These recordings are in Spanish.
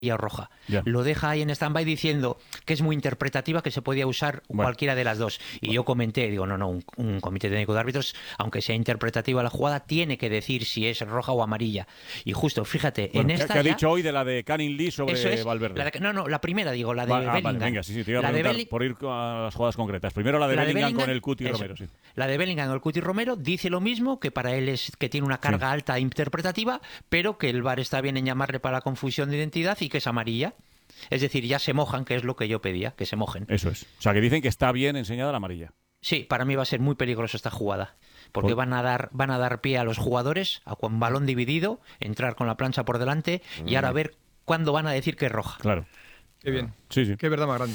roja. Ya. Lo deja ahí en stand-by diciendo que es muy interpretativa, que se podía usar cualquiera de las dos. Y yo comenté, digo, no, un comité técnico de árbitros, aunque sea interpretativa la jugada, tiene que decir si es roja o amarilla. Y justo, fíjate, Bueno, en esta ¿qué ha dicho hoy de la de Canning Lee sobre eso es, Valverde? la primera, digo, la de Bellingham. Vale, venga, sí, te iba a La de preguntar por ir a las jugadas concretas. Primero la de Bellingham con el Cuti eso. Romero, sí. La de Bellingham o el Cuti Romero dice lo mismo, que para él es que tiene una carga alta interpretativa, pero que el VAR está bien en llamarle para la confusión de identidad y que es amarilla. Es decir, ya se mojan, que es lo que yo pedía, que se mojen. Eso es. O sea, que dicen que está bien enseñada la amarilla. Sí, para mí va a ser muy peligroso esta jugada. Porque van a dar pie a los jugadores a con balón dividido, entrar con la plancha por delante y ahora ver cuándo van a decir que es roja. Claro. Qué bien. Sí. Qué verdad más grande.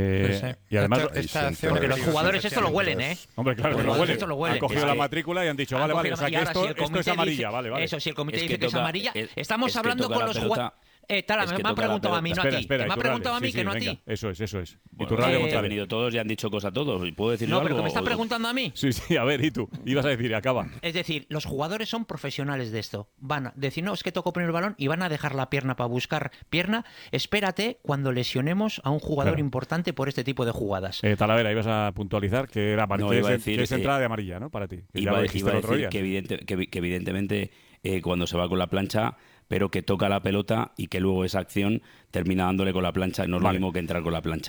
Y además... Porque los jugadores esto lo huelen, ¿eh? Hombre, claro, que lo huelen. Han cogido la matrícula y han dicho, vale, o sea, que esto es amarilla, vale. Eso, si el comité dice que es amarilla, estamos hablando con los jugadores... Tala, me ha preguntado a mí, no a ti. Me ha preguntado a mí que no a ti. Eso es. Y tú, han venido todos y han dicho cosas todos. ¿Puedo decir algo? No, pero que me está preguntando a mí. Sí, a ver, ¿y tú? Ibas a decir, acaba. Es decir, los jugadores son profesionales de esto. Van a decir, no, es que tocó poner el balón y van a dejar la pierna para buscar pierna. Espérate cuando lesionemos a un jugador importante por este tipo de jugadas. Talavera, ibas a puntualizar que era que es entrada de amarilla, ¿no? Para ti. Iba a decir que evidentemente cuando se va con la plancha, pero que toca la pelota y que luego esa acción termina dándole con la plancha. No es lo mismo que entrar con la plancha.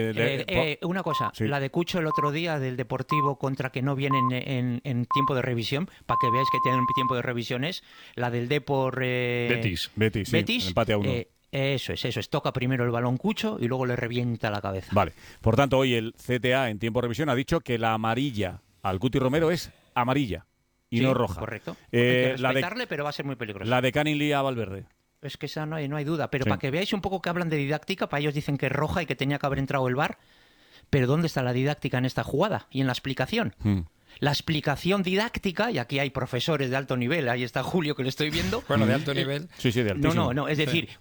Una cosa, la de Cucho el otro día del Deportivo contra que no vienen en tiempo de revisión, para que veáis que tienen tiempo de revisiones, la del Depor... Betis, empate a 1. Eso es. Toca primero el balón Cucho y luego le revienta la cabeza. Vale. Por tanto, hoy el CTA en tiempo de revisión ha dicho que la amarilla al Cuti Romero es amarilla. Y no roja. Correcto. Hay que respetarle, pero va a ser muy peligroso. La de Canning Lee a Valverde. Es que esa no hay duda. Pero para que veáis un poco que hablan de didáctica, para ellos dicen que es roja y que tenía que haber entrado el VAR. Pero ¿dónde está la didáctica en esta jugada y en la explicación? La explicación didáctica, y aquí hay profesores de alto nivel, ahí está Julio que lo estoy viendo. Bueno, de alto nivel. Sí, de altísimo. No. Es decir,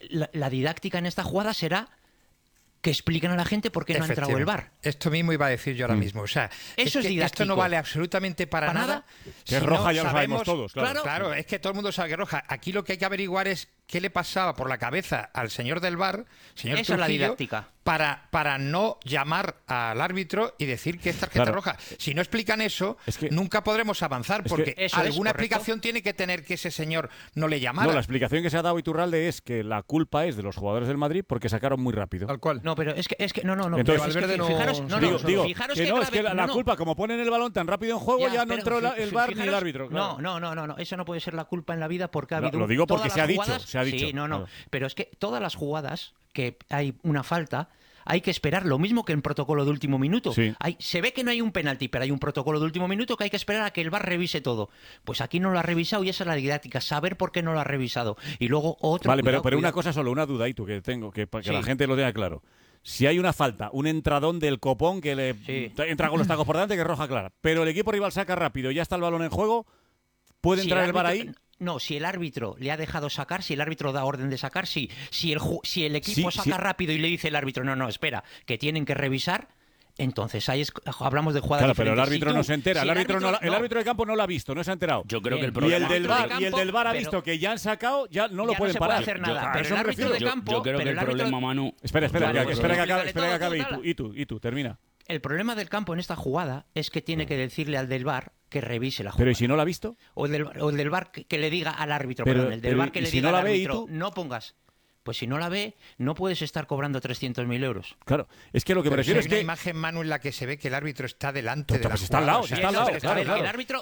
la didáctica en esta jugada será que expliquen a la gente por qué no ha entrado el VAR. Esto mismo iba a decir yo ahora mismo. O sea, eso es didáctico. Esto no vale absolutamente para nada. Que es roja, ya lo sabemos todos. Claro, es que todo el mundo sabe que es roja. Aquí lo que hay que averiguar es qué le pasaba por la cabeza al señor del VAR, señor Eso Trujillo, es la didáctica. Para no llamar al árbitro y decir que es tarjeta roja. Si no explican eso, nunca podremos avanzar, porque alguna explicación tiene que tener que ese señor no le llamara. No, la explicación que se ha dado Iturralde es que la culpa es de los jugadores del Madrid porque sacaron muy rápido. Tal cual. No, pero es que no. Entonces, Valverde no... Fijaros que la culpa, como ponen el balón tan rápido en juego, ya no entró el VAR ni el árbitro. Claro. No, eso no puede ser la culpa en la vida porque ha habido... Lo digo porque se ha dicho. Sí, no. Pero es que todas las jugadas que hay una falta, hay que esperar lo mismo que en protocolo de último minuto. Sí. Se ve que no hay un penalti, pero hay un protocolo de último minuto que hay que esperar a que el VAR revise todo. Pues aquí no lo ha revisado y esa es la didáctica, saber por qué no lo ha revisado. Y luego otro... Vale, pero una cosa solo, una duda, Itu, que tengo, que la gente lo tenga claro. Si hay una falta, un entradón del copón que le entra con los tacos por delante, que es roja clara, pero el equipo rival saca rápido y ya está el balón en juego, ¿puede entrar el VAR ahí? No, si el árbitro le ha dejado sacar, si el árbitro da orden de sacar, sí. Si el equipo saca rápido y le dice el árbitro, no, espera, que tienen que revisar, entonces ahí hablamos de jugadas diferentes. Pero el árbitro no se entera. El árbitro de campo no lo ha visto, no se ha enterado. Yo creo que el problema... Y el del VAR ha visto que ya han sacado, ya no lo pueden parar. No se puede hacer nada. Pero el árbitro de campo... Yo creo que el problema, Manu... Espera que acabe. Y tú, termina. El problema del campo en esta jugada es que tiene que decirle al del VAR que revise la jugada. Pero ¿y si no la ha visto? O el del VAR que le diga al árbitro, el del VAR que le diga al árbitro, no pongas. Pues si no la ve, no puedes estar cobrando 300.000 euros. Claro, es que lo que me refiero es que... hay una imagen, Manu, en la que se ve que el árbitro está delante de la está al lado, El árbitro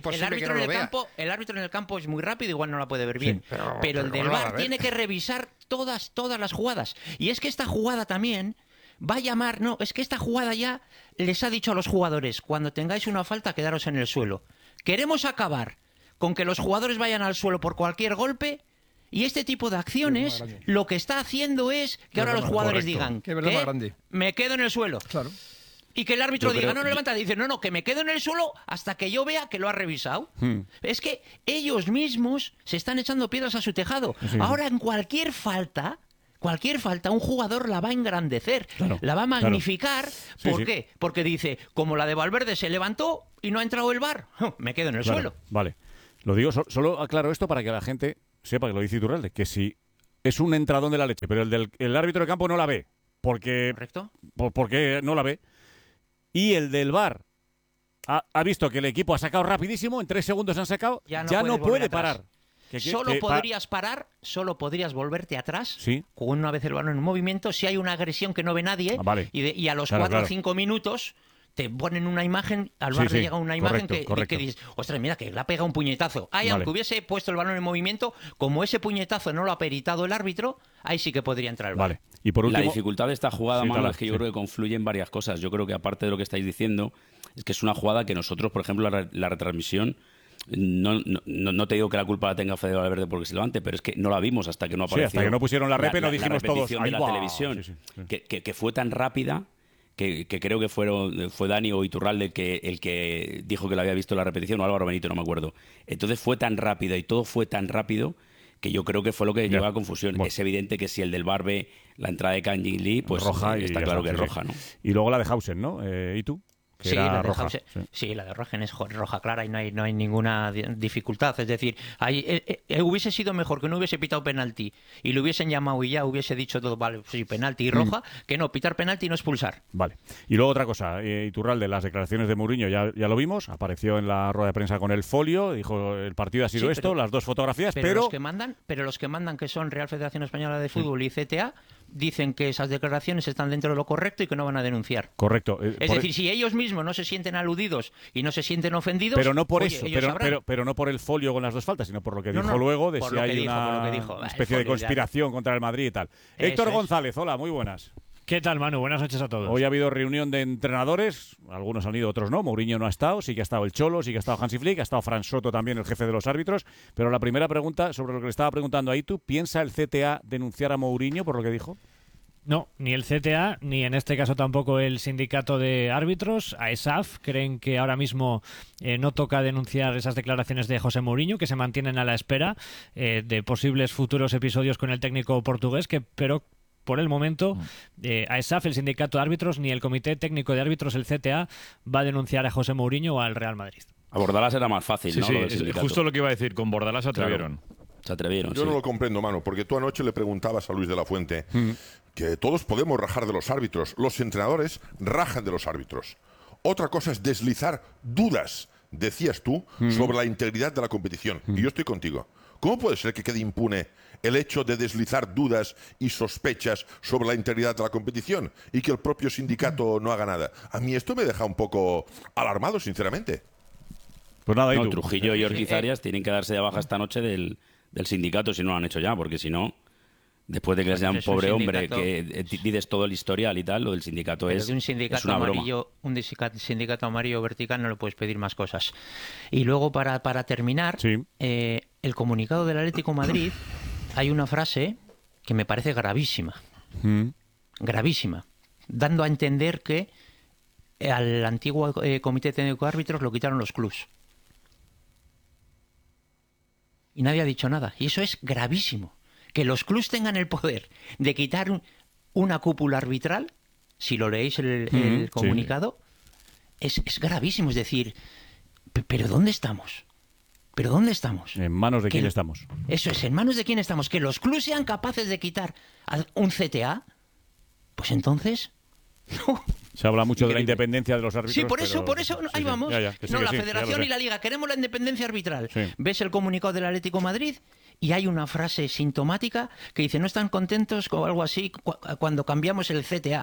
en el campo es muy rápido, igual no la puede ver bien. Pero el del VAR tiene que revisar todas las jugadas. Y es que esta jugada también... va a llamar, es que esta jugada ya les ha dicho a los jugadores, cuando tengáis una falta, quedaros en el suelo. Queremos acabar con que los jugadores vayan al suelo por cualquier golpe y este tipo de acciones lo que está haciendo es que ahora los jugadores digan que me quedo en el suelo. Claro. Y que el árbitro diga, no levanta, dice, no, que me quedo en el suelo hasta que yo vea que lo ha revisado. Es que ellos mismos se están echando piedras a su tejado. Sí. Ahora en cualquier falta, un jugador la va a engrandecer, la va a magnificar. ¿Por qué? Porque dice, como la de Valverde se levantó y no ha entrado el VAR, me quedo en el suelo. Vale. Lo digo, solo aclaro esto para que la gente sepa que lo dice Iturralde, que si es un entradón de la leche, pero el árbitro de campo no la ve. ¿Correcto? Porque no la ve. Y el del VAR ha visto que el equipo ha sacado rapidísimo, en 3 segundos han sacado, ya no puede parar. Solo podrías parar, solo podrías volverte atrás, ¿sí? Con una vez el balón en movimiento, si hay una agresión que no ve nadie, vale. y a los 4 o 5 minutos te ponen una imagen, al VAR le llega una imagen que dices, ostras, mira, que le ha pegado un puñetazo. Aunque hubiese puesto el balón en movimiento, como ese puñetazo no lo ha peritado el árbitro, ahí sí que podría entrar el VAR. Vale. Y por último, la dificultad de esta jugada, Manu, es que yo creo que confluyen varias cosas. Yo creo que aparte de lo que estáis diciendo, es que es una jugada que nosotros, por ejemplo, la retransmisión, no te digo que la culpa la tenga Fede Valverde porque se levante, pero es que no la vimos hasta que no apareció. Hasta que no pusieron la repe, no dijimos todos. De la televisión, que fue tan rápida que creo que fue Dani o Iturralde el que dijo que la había visto la repetición, o Álvaro Benito, no me acuerdo. Entonces fue tan rápida y todo fue tan rápido que yo creo que fue lo que llevó a confusión. Bueno. Es evidente que si el del VAR ve la entrada de Kang Jin Lee, pues roja, está claro que es roja, ¿no? Y luego la de Hausen, ¿no? ¿Y tú? Sí, la de Hausen, sí, la de Rogen es roja clara y no hay ninguna dificultad. Es decir, hubiese sido mejor que no hubiese pitado penalti y lo hubiesen llamado y ya hubiese dicho todo, vale, sí, penalti y roja, que no, pitar penalti y no expulsar. Vale. Y luego otra cosa, Iturralde, las declaraciones de Mourinho ya lo vimos, apareció en la rueda de prensa con el folio, dijo el partido ha sido esto, las 2 fotografías, pero los que mandan, que son Real Federación Española de Fútbol y CTA, dicen que esas declaraciones están dentro de lo correcto y que no van a denunciar. Correcto. Es decir, si ellos mismos no se sienten aludidos y no se sienten ofendidos, pero no por eso, pero no por el folio con las 2 faltas, sino por lo que dijo luego de si hay una especie de conspiración contra el Madrid y tal. Héctor González, hola, muy buenas. ¿Qué tal, Manu? Buenas noches a todos. Hoy ha habido reunión de entrenadores, algunos han ido, otros no. Mourinho no ha estado, sí que ha estado el Cholo, sí que ha estado Hansi Flick, ha estado Fran Soto también, el jefe de los árbitros. Pero la primera pregunta, sobre lo que le estaba preguntando a Itu, ¿piensa el CTA denunciar a Mourinho por lo que dijo? No, ni el CTA, ni en este caso tampoco el sindicato de árbitros, AESAF, creen que ahora mismo no toca denunciar esas declaraciones de José Mourinho, que se mantienen a la espera de posibles futuros episodios con el técnico portugués, pero por el momento AESAF, el sindicato de árbitros, ni el comité técnico de árbitros, el CTA, va a denunciar a José Mourinho o al Real Madrid. A Bordalás era más fácil, ¿no? Sí, justo lo que iba a decir, con Bordalás se atrevieron. Claro. Se atrevieron. Yo no lo comprendo, Manu, porque tú anoche le preguntabas a Luis de la Fuente que todos podemos rajar de los árbitros. Los entrenadores rajan de los árbitros. Otra cosa es deslizar dudas, decías tú, sobre la integridad de la competición. Y yo estoy contigo. ¿Cómo puede ser que quede impune el hecho de deslizar dudas y sospechas sobre la integridad de la competición y que el propio sindicato no haga nada? A mí esto me deja un poco alarmado, sinceramente. Pues nada, no, Trujillo y Ortiz Arias tienen que darse de baja esta noche del sindicato si no lo han hecho ya, porque si no, después de que sea un pobre hombre que dices todo el historial y tal, lo del sindicato es una broma. Un sindicato amarillo vertical no le puedes pedir más cosas. Y luego, para terminar, el comunicado del Atlético de Madrid, hay una frase que me parece gravísima. Gravísima. Dando a entender que al antiguo comité técnico de árbitros lo quitaron los clubs. Y nadie ha dicho nada. Y eso es gravísimo. Que los clubs tengan el poder de quitar una cúpula arbitral, si lo leéis el comunicado, es gravísimo. Es decir, ¿pero dónde estamos? ¿Pero dónde estamos? ¿En manos de quién estamos? Eso es, ¿en manos de quién estamos? Que los clubs sean capaces de quitar a un CTA, pues entonces... No. Se habla mucho de la independencia de los árbitros. Sí, por eso ahí vamos. La Federación y la Liga, queremos la independencia arbitral. Sí. Ves el comunicado del Atlético de Madrid y hay una frase sintomática que dice, no están contentos o algo así cuando cambiamos el CTA.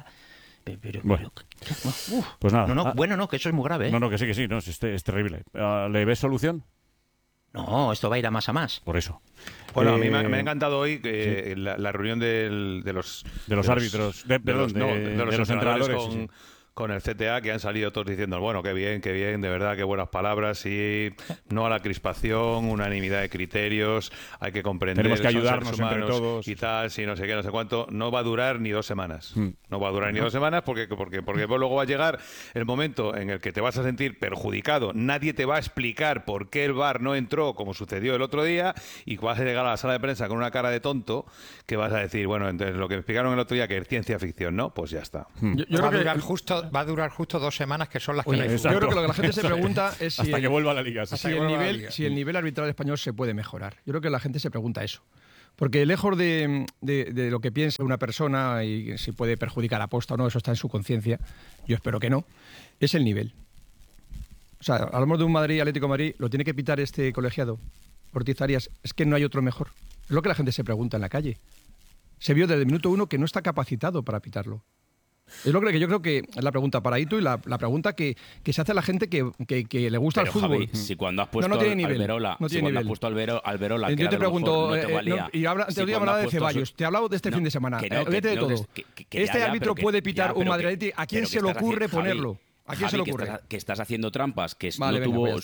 Pues nada. No, que eso es muy grave. No, que sí, no, es terrible. ¿Le ves solución? No, esto va a ir a más. Por eso. Bueno, a mí me ha encantado hoy que la reunión de los árbitros, de los entrenadores con el CTA, que han salido todos diciendo, bueno, qué bien, de verdad, qué buenas palabras, y no a la crispación, unanimidad de criterios, hay que comprender, tenemos que ayudarnos entre todos y tal, si no sé qué, no sé cuánto. No va a durar ni 2 semanas. No va a durar ni 2 semanas porque luego va a llegar el momento en el que te vas a sentir perjudicado. Nadie te va a explicar por qué el VAR no entró, como sucedió el otro día, y vas a llegar a la sala de prensa con una cara de tonto que vas a decir, bueno, entonces lo que me explicaron el otro día que es ciencia ficción, ¿no? Pues ya está. Yo creo que va a durar justo 2 semanas, que son las que yo creo que lo que la gente se pregunta es hasta que vuelva a la Liga. Si el nivel arbitral español se puede mejorar. Yo creo que la gente se pregunta eso. Porque lejos de lo que piensa una persona y si puede perjudicar a posta o no, eso está en su conciencia, yo espero que no, es el nivel. O sea, hablamos de un Atlético de Madrid, ¿lo tiene que pitar este colegiado? Ortiz Arias, es que no hay otro mejor. Es lo que la gente se pregunta en la calle. Se vio desde el minuto 1 que no está capacitado para pitarlo. Es lo que yo creo que es la pregunta para Itu y la pregunta que se hace a la gente que le gusta el fútbol. Javi, si cuando has puesto Alberola, Alberola, yo te pregunto, no te valía, y te voy a hablar de Ceballos, te he hablado de este fin de semana, olvídate de todo. Este árbitro puede pitar un Madrid, ¿a quién se le ocurre ponerlo? ¿A quién se le ocurre? Que estás haciendo trampas, que no tuvo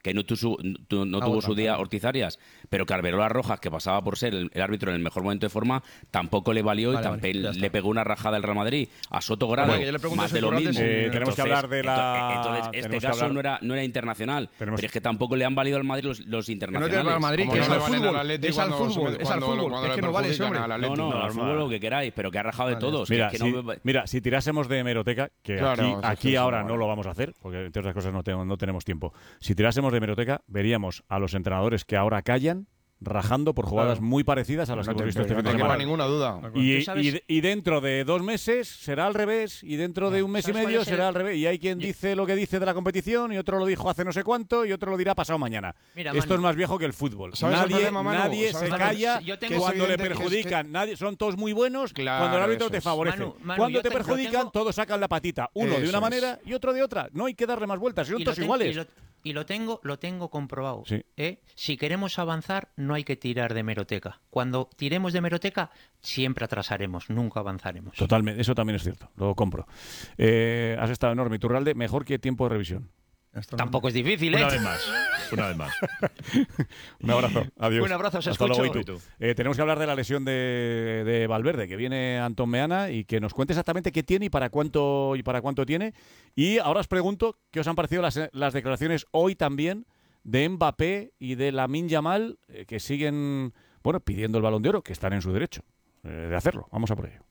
su día Ortiz Arias, pero que Alberola Rojas, que pasaba por ser el árbitro en el mejor momento de forma, tampoco le valió y también le pegó una rajada al Real Madrid. A Soto Grado, más de lo mismo. Tenemos que hablar de la... Entonces, este caso no era internacional, pero es que tampoco le han valido al Madrid los internacionales. No tiene al Madrid, que es al fútbol. Es al fútbol, es que no vale ese hombre. No, al fútbol lo que queráis, pero que ha rajado de todos. Mira, si tirásemos de hemeroteca, que aquí ahora no lo vamos a hacer, porque entre otras cosas no tenemos tiempo. Si tirásemos de hemeroteca, veríamos a los entrenadores que ahora callan rajando por jugadas muy parecidas a las que hemos visto este fin de semana. No hay ninguna duda. Y dentro de 2 meses será al revés, y dentro de un mes y medio será al revés. Y hay quien dice lo que dice de la competición, y otro lo dijo hace no sé cuánto, y otro lo dirá pasado mañana. Mira, Esto es más viejo que el fútbol. Nadie se calla cuando le perjudican. Son todos muy buenos cuando el árbitro te favorece. Cuando te perjudican, todos sacan la patita. Uno de una manera y otro de otra. No hay que darle más vueltas, son todos iguales. Y lo tengo comprobado. Sí. Si queremos avanzar, no hay que tirar de hemeroteca. Cuando tiremos de hemeroteca, siempre atrasaremos, nunca avanzaremos. Totalmente, eso también es cierto, lo compro. Has estado enorme, Iturralde, mejor que tiempo de revisión. Tampoco es difícil, ¿eh? Una vez más. Un abrazo, adiós. Un abrazo, os Hasta escucho. Luego, tenemos que hablar de la lesión de Valverde, que viene Antón Meana, y que nos cuente exactamente qué tiene y para cuánto tiene. Y ahora os pregunto qué os han parecido las declaraciones hoy también de Mbappé y de Lamine Yamal, que siguen pidiendo el Balón de Oro, que están en su derecho de hacerlo. Vamos a por ello.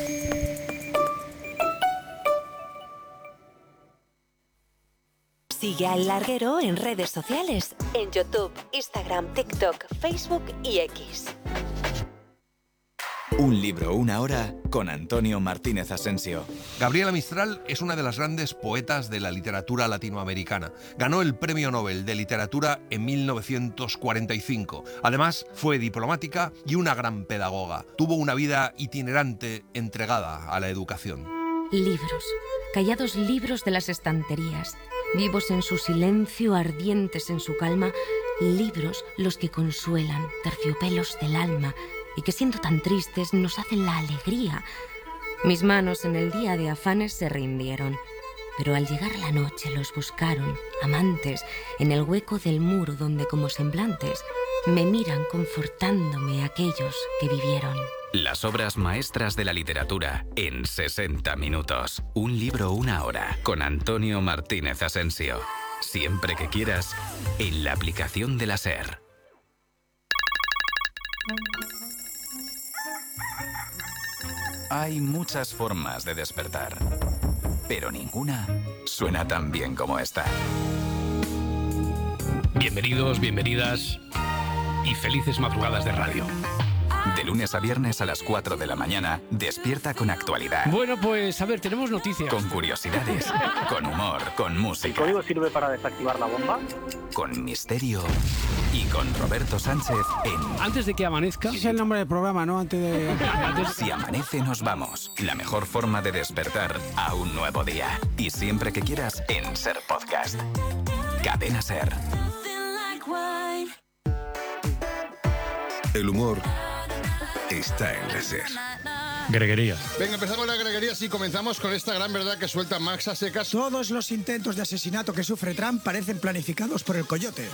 Sigue a El Larguero en redes sociales, en YouTube, Instagram, TikTok, Facebook y X. Un libro, una hora, con Antonio Martínez Asensio. Gabriela Mistral es una de las grandes poetas de la literatura latinoamericana. Ganó el Premio Nobel de Literatura en 1945. Además, fue diplomática y una gran pedagoga. Tuvo una vida itinerante entregada a la educación. Libros, callados libros de las estanterías, vivos en su silencio, ardientes en su calma, libros los que consuelan, terciopelos del alma, y que siendo tan tristes nos hacen la alegría. Mis manos en el día de afanes se rindieron, pero al llegar la noche los buscaron, amantes, en el hueco del muro donde como semblantes me miran confortándome aquellos que vivieron. Las obras maestras de la literatura en 60 minutos. Un libro, una hora, con Antonio Martínez Asensio. Siempre que quieras, en la aplicación de la SER. Hay muchas formas de despertar, pero ninguna suena tan bien como esta. Bienvenidos, bienvenidas y felices madrugadas de radio. De lunes a viernes a las 4 de la mañana, despierta con actualidad. Bueno, pues a ver, tenemos noticias. Con curiosidades, con humor, con música. ¿El código sirve para desactivar la bomba? Con misterio y con Roberto Sánchez en... Antes de que amanezca... Ese es el nombre del programa, ¿no? Antes de... Si amanece nos vamos. La mejor forma de despertar a un nuevo día. Y siempre que quieras en SER Podcast. Cadena SER. El humor está en la SER. Greguería. Venga, empezamos la greguería y comenzamos con esta gran verdad que suelta Max a secas. Todos los intentos de asesinato que sufre Trump parecen planificados por el coyote.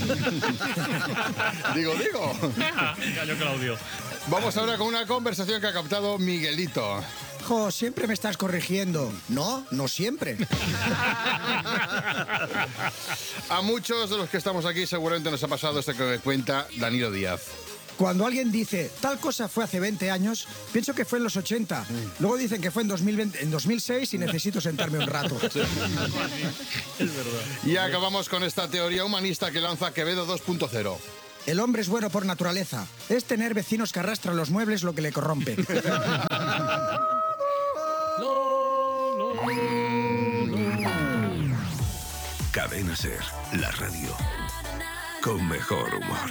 Digo. Gallo Claudio. Vamos ahora con una conversación que ha captado Miguelito. Jo, siempre me estás corrigiendo. No siempre. A muchos de los que estamos aquí seguramente nos ha pasado esto que cuenta Danilo Díaz. Cuando alguien dice, tal cosa fue hace 20 años, pienso que fue en los 80. Luego dicen que fue en 2006 y necesito sentarme un rato. Sí. Es verdad. Y acabamos con esta teoría humanista que lanza Quevedo 2.0. El hombre es bueno por naturaleza. Es tener vecinos que arrastran los muebles lo que le corrompe. Cadena SER, la radio con mejor humor.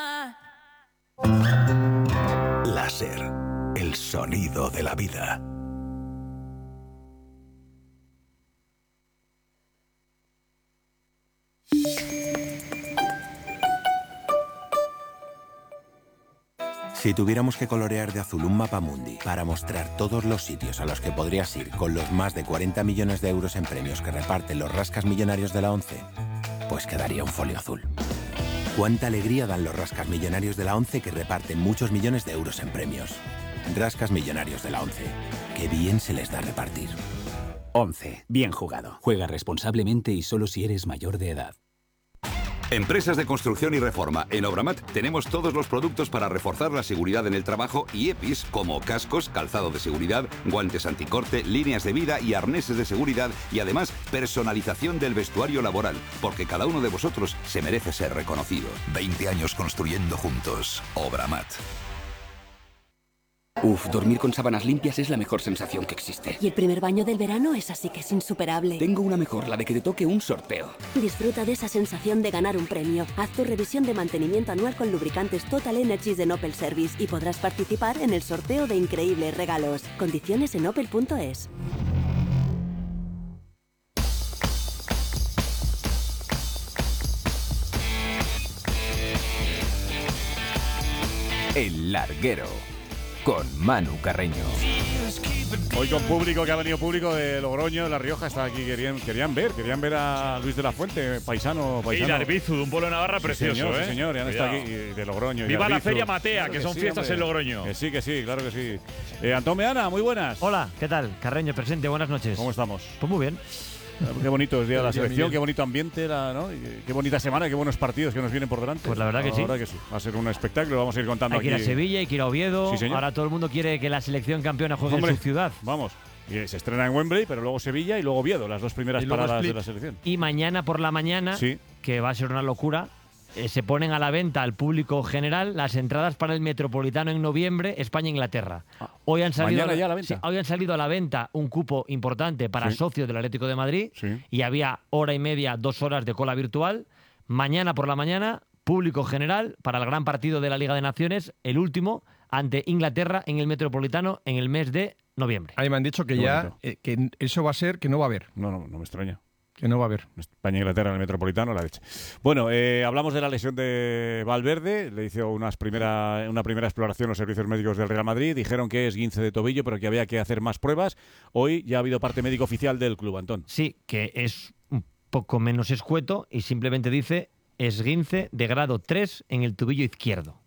La SER, el sonido de la vida. Si tuviéramos que colorear de azul un mapamundi para mostrar todos los sitios a los que podrías ir con los más de 40 millones de euros en premios que reparten los rascas millonarios de la ONCE, pues quedaría un folio azul. Cuánta alegría dan los rascas millonarios de la ONCE que reparten muchos millones de euros en premios. Rascas millonarios de la ONCE. Qué bien se les da repartir. ONCE. Bien jugado. Juega responsablemente y solo si eres mayor de edad. Empresas de construcción y reforma. En Obramat tenemos todos los productos para reforzar la seguridad en el trabajo y EPIs como cascos, calzado de seguridad, guantes anticorte, líneas de vida y arneses de seguridad y además personalización del vestuario laboral, porque cada uno de vosotros se merece ser reconocido. 20 años construyendo juntos. Obramat. Dormir con sábanas limpias es la mejor sensación que existe. Y el primer baño del verano es así que es insuperable. Tengo una mejor, la de que te toque un sorteo. Disfruta de esa sensación de ganar un premio. Haz tu revisión de mantenimiento anual con lubricantes Total Energies de Opel Service y podrás participar en el sorteo de increíbles regalos. Condiciones en opel.es. El Larguero, con Manu Carreño. Hoy con público, que ha venido público de Logroño, de La Rioja, está aquí, querían ver a Luis de la Fuente, paisano. Y de Arbizu, de un pueblo de Navarra precioso, señor, ¿eh? Sí, señor, ya está aquí, de Logroño. Viva de la Arbizu. Feria Matea, claro que son fiestas hombre. en Logroño. Que sí, claro que sí. Antón Meana, muy buenas. Hola, ¿qué tal? Carreño, presente, buenas noches. ¿Cómo estamos? Pues muy bien. Qué bonito es día de la selección, qué bonito ambiente, ¿no? Y qué bonita semana, qué buenos partidos que nos vienen por delante. Pues la verdad que sí. Va a ser un espectáculo, vamos a ir contando aquí. Hay que ir a Sevilla, hay que ir a Oviedo. Sí, señor. Ahora todo el mundo quiere que la selección campeona juegue en su ciudad. Vamos. Y se estrena en Wembley, pero luego Sevilla y luego Oviedo, las dos primeras paradas de la selección. Y mañana por la mañana, que va a ser una locura, se ponen a la venta al público general las entradas para el Metropolitano en noviembre, España-Inglaterra. Hoy han salido mañana ya a la venta. Hoy han salido a la venta un cupo importante para socios del Atlético de Madrid y había hora y media, 2 horas de cola virtual. Mañana por la mañana, público general para el gran partido de la Liga de Naciones, el último, ante Inglaterra en el Metropolitano en el mes de noviembre. Ahí me han dicho que que eso va a ser, que no va a haber. No me extraña. Que no va a haber. España-Inglaterra en el Metropolitano, la leche. Bueno, hablamos de la lesión de Valverde. Le hizo una primera exploración los servicios médicos del Real Madrid. Dijeron que es esguince de tobillo, pero que había que hacer más pruebas. Hoy ya ha habido parte médico oficial del club, Antón. Sí, que es un poco menos escueto y simplemente dice esguince de grado 3 en el tobillo izquierdo.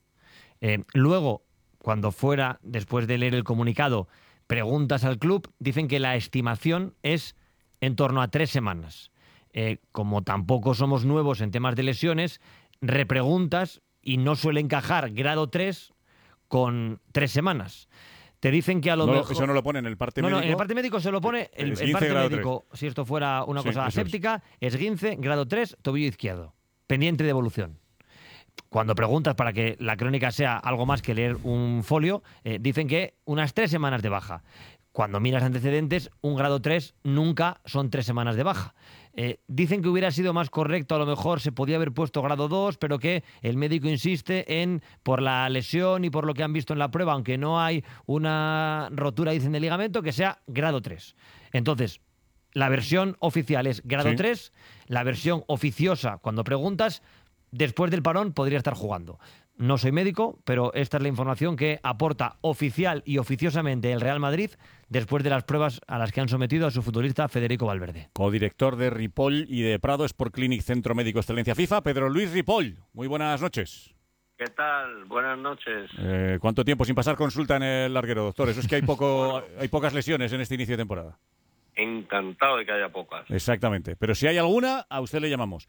Luego, cuando fuera, después de leer el comunicado, preguntas al club, dicen que la estimación es en torno a 3 semanas. Como tampoco somos nuevos en temas de lesiones, repreguntas y no suele encajar grado 3 con 3 semanas. Te dicen que a lo mejor... Eso no lo pone en el parte médico. No, en el parte médico se lo pone el parte médico. 3. Si esto fuera una cosa aséptica, esguince, grado 3, tobillo izquierdo. Pendiente de evolución. Cuando preguntas para que la crónica sea algo más que leer un folio, dicen que unas 3 semanas de baja. Cuando miras antecedentes, un grado 3 nunca son 3 semanas de baja. Dicen que hubiera sido más correcto, a lo mejor se podía haber puesto grado 2, pero que el médico insiste en, por la lesión y por lo que han visto en la prueba, aunque no hay una rotura, dicen, de ligamento, que sea grado 3. Entonces, la versión oficial es grado 3, la versión oficiosa, cuando preguntas, después del parón podría estar jugando. No soy médico, pero esta es la información que aporta oficial y oficiosamente el Real Madrid después de las pruebas a las que han sometido a su futbolista Federico Valverde. Codirector de Ripoll y de Prado Sport Clinic, Centro Médico Excelencia FIFA, Pedro Luis Ripoll. Muy buenas noches. ¿Qué tal? Buenas noches. ¿Cuánto tiempo sin pasar consulta en el larguero, doctor? Eso es que hay pocas lesiones en este inicio de temporada. Encantado de que haya pocas. Exactamente. Pero si hay alguna, a usted le llamamos.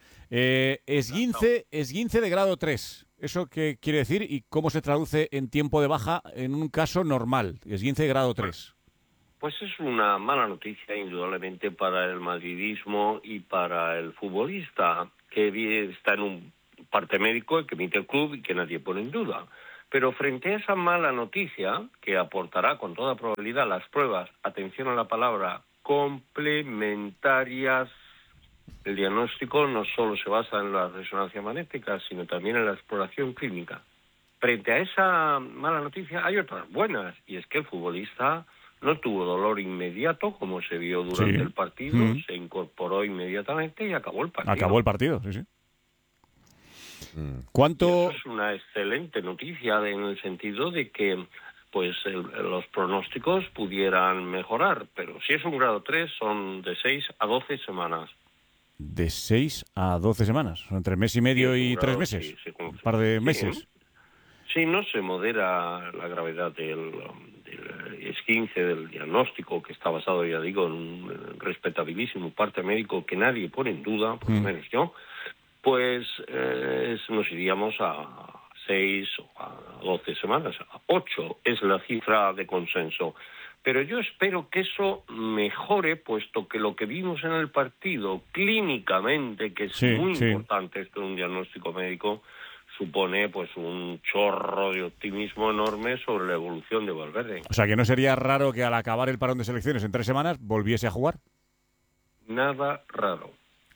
Esguince de grado 3. ¿Eso qué quiere decir y cómo se traduce en tiempo de baja en un caso normal? Esguince de grado 3. Pues es una mala noticia, indudablemente, para el madridismo y para el futbolista, que está en un parte médico que emite el club y que nadie pone en duda. Pero frente a esa mala noticia, que aportará con toda probabilidad las pruebas, atención a la palabra, complementarias, el diagnóstico no solo se basa en la resonancia magnética, sino también en la exploración clínica. Frente a esa mala noticia hay otras buenas, y es que el futbolista no tuvo dolor inmediato, como se vio durante el partido, se incorporó inmediatamente y acabó el partido. Acabó el partido, sí. ¿Cuánto? Eso es una excelente noticia en el sentido de que pues los pronósticos pudieran mejorar, pero si es un grado 3 son de 6 a 12 semanas. De 6 a 12 semanas, entre mes y medio y 3 meses, un par de meses. Sí, no se modera la gravedad del esguince, del diagnóstico, que está basado, ya digo, en un respetabilísimo parte médico que nadie pone en duda, por lo menos yo, pues nos iríamos a 6 o a 12 semanas. 8 es la cifra de consenso. Pero yo espero que eso mejore, puesto que lo que vimos en el partido clínicamente, que es muy importante esto en un diagnóstico médico, supone pues un chorro de optimismo enorme sobre la evolución de Valverde. O sea, que no sería raro que al acabar el parón de selecciones en 3 semanas volviese a jugar. Nada raro.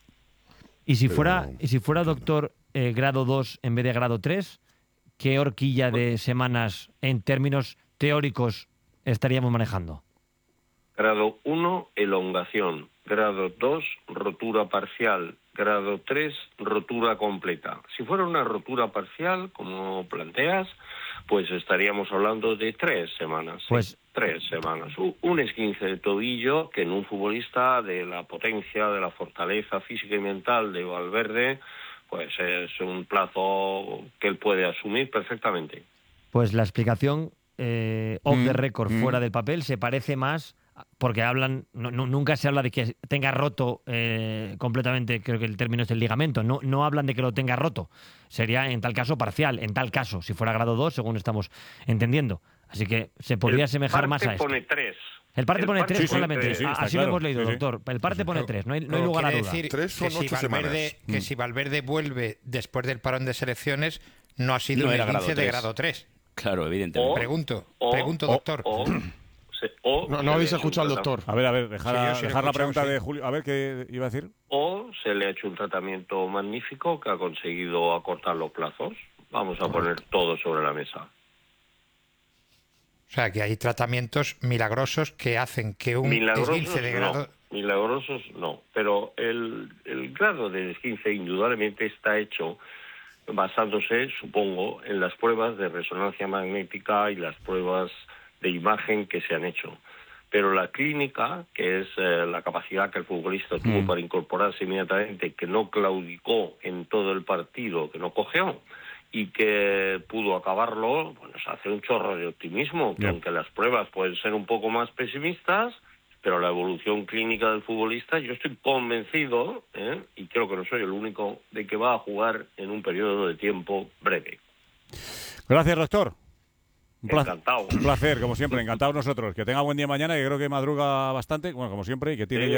Y si fuera, doctor, grado 2 en vez de grado 3, ¿qué horquilla de semanas en términos teóricos estaríamos manejando? Grado 1, elongación. Grado 2, rotura parcial. Grado 3, rotura completa. Si fuera una rotura parcial, como planteas, pues estaríamos hablando de 3 semanas. Pues 3 semanas. Un esguince de tobillo que en un futbolista de la potencia, de la fortaleza física y mental de Valverde, pues es un plazo que él puede asumir perfectamente. Pues la explicación off the record, fuera del papel, se parece más, porque hablan, nunca se habla de que tenga roto completamente, creo que el término es el ligamento, no hablan de que lo tenga roto, sería en tal caso parcial, en tal caso, si fuera grado 2, según estamos entendiendo. Así que se podría asemejar más a esto. El parte pone 3. El parte pone 3 solamente, así lo hemos leído, sí. doctor. El parte pone 3, no hay lugar a duda. Decir 3 son 8 semanas. Que si Valverde vuelve después del parón de selecciones, no ha sido un esguince de grado 3. Claro, evidentemente. Pregunto, doctor. No habéis escuchado al doctor. A ver, dejar la pregunta de Julio. A ver, ¿qué iba a decir? O se le ha hecho un tratamiento magnífico que ha conseguido acortar los plazos. Vamos a poner todo sobre la mesa. O sea, que hay tratamientos milagrosos que hacen que un esguince de grado... Milagrosos no, pero el grado de esguince indudablemente está hecho basándose, supongo, en las pruebas de resonancia magnética y las pruebas de imagen que se han hecho. Pero la clínica, que es la capacidad que el futbolista tuvo para incorporarse inmediatamente, que no claudicó en todo el partido, que no cojeó, y que pudo acabarlo, bueno, se hace un chorro de optimismo, que aunque las pruebas pueden ser un poco más pesimistas, pero la evolución clínica del futbolista, yo estoy convencido, y creo que no soy el único, de que va a jugar en un periodo de tiempo breve. Gracias, doctor. Encantado. Un placer, como siempre, encantado nosotros. Que tenga buen día mañana, que creo que madruga bastante, bueno, como siempre, y que tiene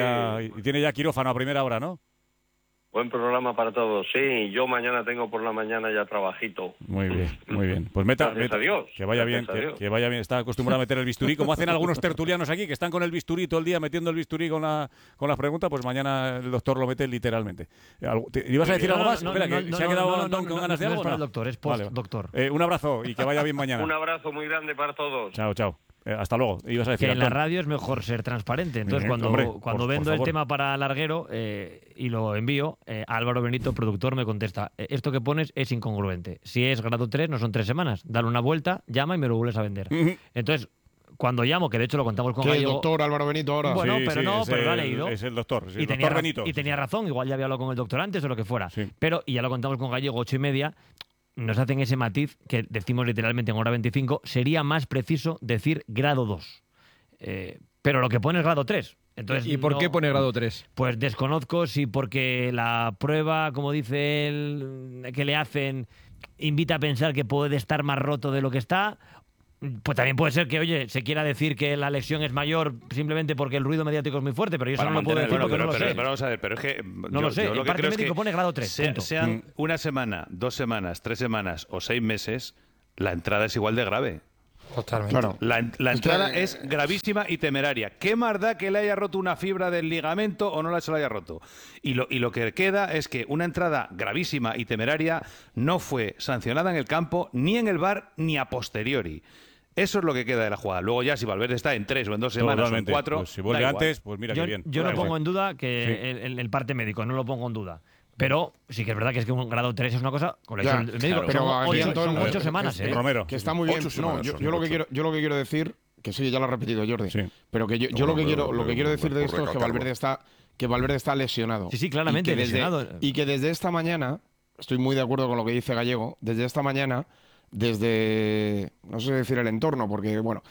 ya quirófano a primera hora, ¿no? Buen programa para todos. Sí, yo mañana tengo por la mañana ya trabajito. Muy bien. Pues meta, Dios. Que vaya bien, que vaya bien. Está acostumbrado a meter el bisturí, como hacen algunos tertulianos aquí, que están con el bisturí todo el día metiendo el bisturí con las preguntas, pues mañana el doctor lo mete literalmente. ¿Ibas a decir algo más? Espera, que se ha quedado Antón con ganas de algo. No es para el doctor, es post-doctor. Un abrazo y que vaya bien mañana. Un abrazo muy grande para todos. Chao. Hasta luego. Ibas a decir, que en la Antón. radio es mejor ser transparente. Entonces, cuando vendo el tema para Larguero y lo envío, Álvaro Benito, productor, me contesta: esto que pones es incongruente. Si es grado 3, no son 3 semanas. Dale una vuelta, llama y me lo vuelves a vender. Entonces, cuando llamo, que de hecho lo contamos con Gallego... el doctor Álvaro Benito ahora? Bueno, pero lo ha leído. Es el doctor, y doctor Benito. Y tenía razón, igual ya había hablado con el doctor antes o lo que fuera. Sí. Pero, y ya lo contamos con Gallego, 8:30... nos hacen ese matiz que decimos literalmente en hora 25, sería más preciso decir grado 2. Pero lo que pone es grado 3. Entonces, ¿y por qué pone grado 3? Pues desconozco si porque la prueba, como dice él, que le hacen, invita a pensar que puede estar más roto de lo que está, Pues también puede ser que, oye, se quiera decir que la lesión es mayor simplemente porque el ruido mediático es muy fuerte, pero yo eso no lo puedo decir porque no lo sé. Pero vamos a ver, pero es que... No lo sé, el parte médico pone grado 3. Sean una semana, 2 semanas, 3 semanas o 6 meses, la entrada es igual de grave. Totalmente. Claro. La entrada es gravísima y temeraria. ¿Qué más da que le haya roto una fibra del ligamento o no se la haya roto? Y lo que queda es que una entrada gravísima y temeraria no fue sancionada en el campo, ni en el VAR, ni a posteriori. Eso es lo que queda de la jugada. Luego ya si Valverde está en 3 o en 2 semanas o en 4... Pues si vuelve antes, pues mira qué bien. Yo no pongo en duda que el parte médico, no lo pongo en duda. Pero sí que es verdad que es que un grado 3 es una cosa con el médico. Pero son 8 semanas, Romero. Que está muy bien. No, yo lo que quiero decir, que sí, ya lo ha repetido Jordi, pero que yo lo que quiero decir de esto es que Valverde está lesionado. Sí, claramente lesionado. Y que desde esta mañana, estoy muy de acuerdo con lo que dice Gallego, desde esta mañana, desde, no sé decir el entorno, porque bueno,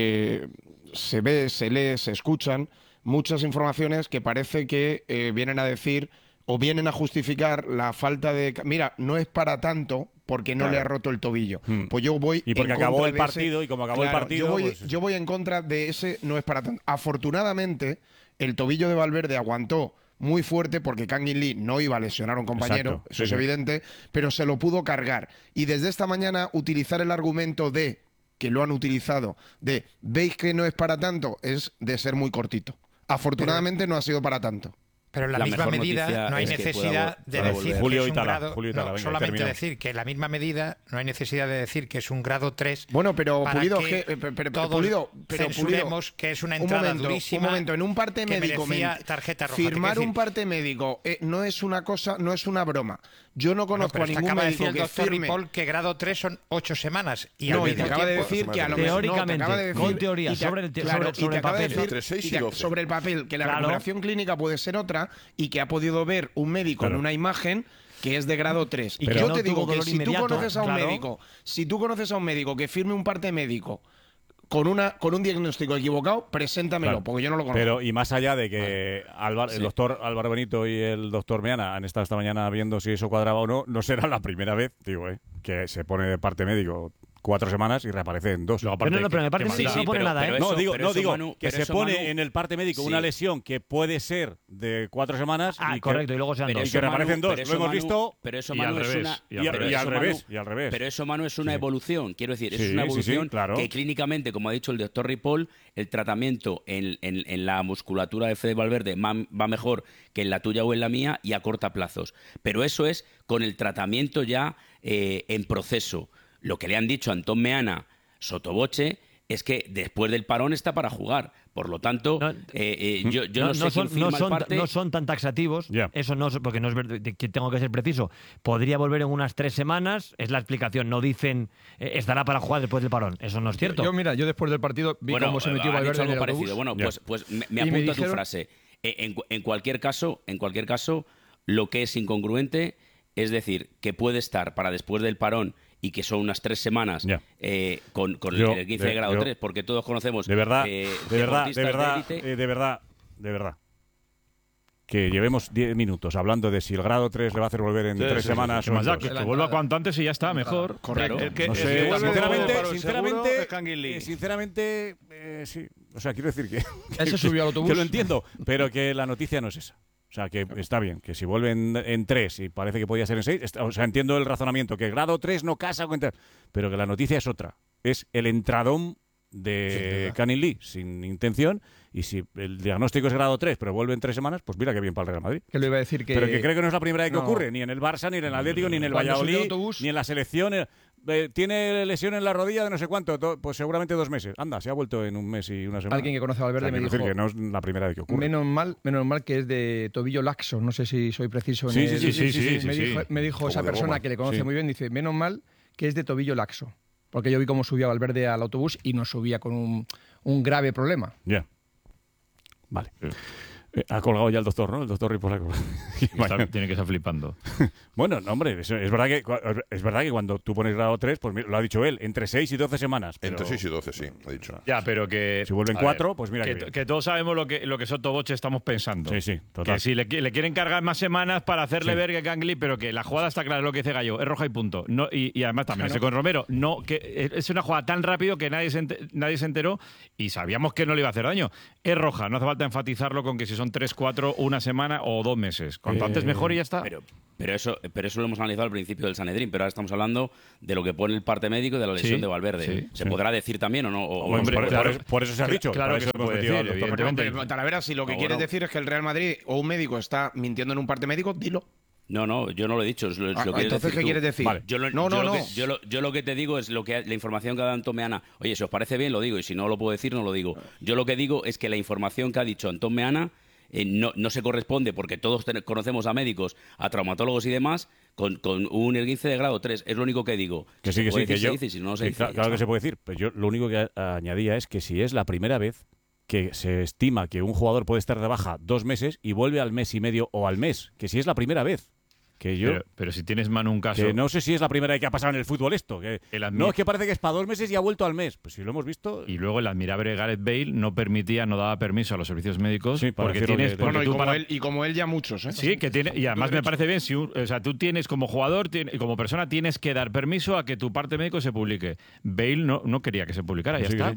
se ve, se lee, se escuchan muchas informaciones que parece que vienen a decir o vienen a justificar la falta de... Mira, no es para tanto porque no le ha roto el tobillo. Pues yo voy... Y porque acabó el partido, y como acabó el partido... Yo voy en contra de ese no es para tanto. Afortunadamente, el tobillo de Valverde aguantó muy fuerte porque Kangin Lee no iba a lesionar a un compañero, eso es evidente, pero se lo pudo cargar. Y desde esta mañana utilizar el argumento de, que lo han utilizado, de ¿veis que no es para tanto? Es de ser muy cortito. Afortunadamente no ha sido para tanto. Pero en la misma medida no hay necesidad de decir que es un grado... solamente decir que en la misma medida no hay necesidad de decir que es un grado 3. Bueno, pero Pulido, censuremos que es una entrada durísima. Un momento, en un parte médico tarjeta roja. Firmar un parte médico no es una cosa, no es una broma. Yo no conozco a ningún médico que firme... Ripoll que grado 3 son 8 semanas. Y te acaba de decir que a lo mejor... Teóricamente, con teoría, sobre el papel. Sobre el papel, que la recuperación clínica puede ser otra y que ha podido ver un médico en una imagen que es de grado 3. Y yo te digo que si tú conoces a un médico que firme un parte médico con un diagnóstico equivocado, preséntamelo, porque yo no lo conozco. Pero, y más allá de que el doctor Álvaro Benito y el doctor Meana han estado esta mañana viendo si eso cuadraba o no, no será la primera vez, que se pone de parte médico 4 semanas y reaparece en 2. Pero me parece que no pone nada, ¿eh? Digo que se pone en el parte médico una lesión que puede ser de 4 semanas correcto, y luego sean 2. Y que reaparece en 2. Lo hemos visto. Pero eso, Manu, y al revés. Pero eso, Manu, es una evolución. Quiero decir, es una evolución que clínicamente, como ha dicho el doctor Ripoll, el tratamiento en la musculatura de Fede Valverde va mejor que en la tuya o en la mía y a corta plazos. Pero eso es con el tratamiento ya en proceso. Lo que le han dicho a Antón Meana sotoboche es que después del parón está para jugar. Por lo tanto, yo no sé quién firma el parte. No son tan taxativos. Eso no, porque no es que tengo que ser preciso. Podría volver en unas 3 semanas. Es la explicación. No dicen estará para jugar después del parón. Eso no es cierto. Yo después del partido vi cómo se metió Valverde en el parecido. Bueno, pues me apunto a tu frase. En cualquier caso, lo que es incongruente es decir que puede estar para después del parón y que son unas 3 semanas con el 15 de grado 3, porque todos conocemos de verdad, que llevemos 10 minutos hablando de si el grado 3 le va a hacer volver en 3 semanas o más que vuelva cuanto antes y ya está, mejor. Correcto. Sinceramente, sí. O sea, quiero decir que se subió al autobús. Que lo entiendo, pero que la noticia no es esa. O sea, que está bien, que si vuelven en 3 y parece que podía ser en 6, o sea, entiendo el razonamiento, que el grado 3 no casa con... Pero que la noticia es otra. Es el entradón de Kangin Lee sin intención, y si el diagnóstico es grado 3, pero vuelve en 3 semanas, pues mira qué bien para el Real Madrid. Que lo iba a decir que... Pero que creo que no es la primera vez que ocurre, ni en el Barça, ni en el Atlético, ni en el Valladolid, ni en la selección... tiene lesión en la rodilla de no sé cuánto, pues seguramente 2 meses. Anda, se ha vuelto en un mes y una semana. Alguien que conoce a Valverde me dijo que no es la primera vez que ocurre. Menos mal que es de tobillo laxo. No sé si soy preciso. Me dijo esa persona que le conoce muy bien, dice, menos mal que es de tobillo laxo. Porque yo vi cómo subía Valverde al autobús y no subía con un grave problema. Ya. Vale. Ha colgado ya el doctor, ¿no? El doctor Ripoll. Tiene que estar flipando. Bueno, no, hombre, es verdad que cuando tú pones grado 3, pues lo ha dicho él, entre 6 y 12 semanas. Entre 6 y 12, sí, ha dicho. Ya, pero que... Si vuelven 4, pues mira que todos sabemos lo que Sotoboche estamos pensando. Sí, total. Que si le quieren cargar más semanas para hacerle ver que Gangli, pero que la jugada está clara, es lo que dice Gallo, es roja y punto. No, y además también con Romero, no, que es una jugada tan rápido que nadie se enteró y sabíamos que no le iba a hacer daño. Es roja, no hace falta enfatizarlo con que si son 3, 4, una semana o 2 meses. Cuanto antes mejor y ya está. Pero eso lo hemos analizado al principio del Sanedrín, pero ahora estamos hablando de lo que pone el parte médico de la lesión de Valverde. ¿Se podrá decir también o no? Por eso se ha dicho. Claro que se puede decir, evidentemente. Talavera, si lo que quieres decir es que el Real Madrid o un médico está mintiendo en un parte médico, dilo. No, yo no lo he dicho. Entonces, ¿qué quieres decir? Vale. Yo lo que te digo es la información que ha dado Antón Meana. Oye, si os parece bien, lo digo. Y si no lo puedo decir, no lo digo. Yo lo que digo es que la información que ha dicho Antón Meana no se corresponde, porque todos conocemos a médicos, a traumatólogos y demás, con un esguince de grado 3. Es lo único que digo. Que sí, claro que se puede decir. Pero yo lo único que añadía es que si es la primera vez que se estima que un jugador puede estar de baja 2 meses y vuelve al mes y medio o al mes, que si es la primera vez. Pero si tienes, Manu, un caso... Que no sé si es la primera vez que ha pasado en el fútbol esto. No, es que parece que es para 2 meses y ha vuelto al mes. Pues si lo hemos visto... Y luego el admirable Gareth Bale no daba permiso a los servicios médicos porque tienes... Y como él ya muchos, ¿eh? Sí, que tiene... Y además me parece bien, tú tienes como jugador, como persona, tienes que dar permiso a que tu parte médico se publique. Bale no quería que se publicara, ya está.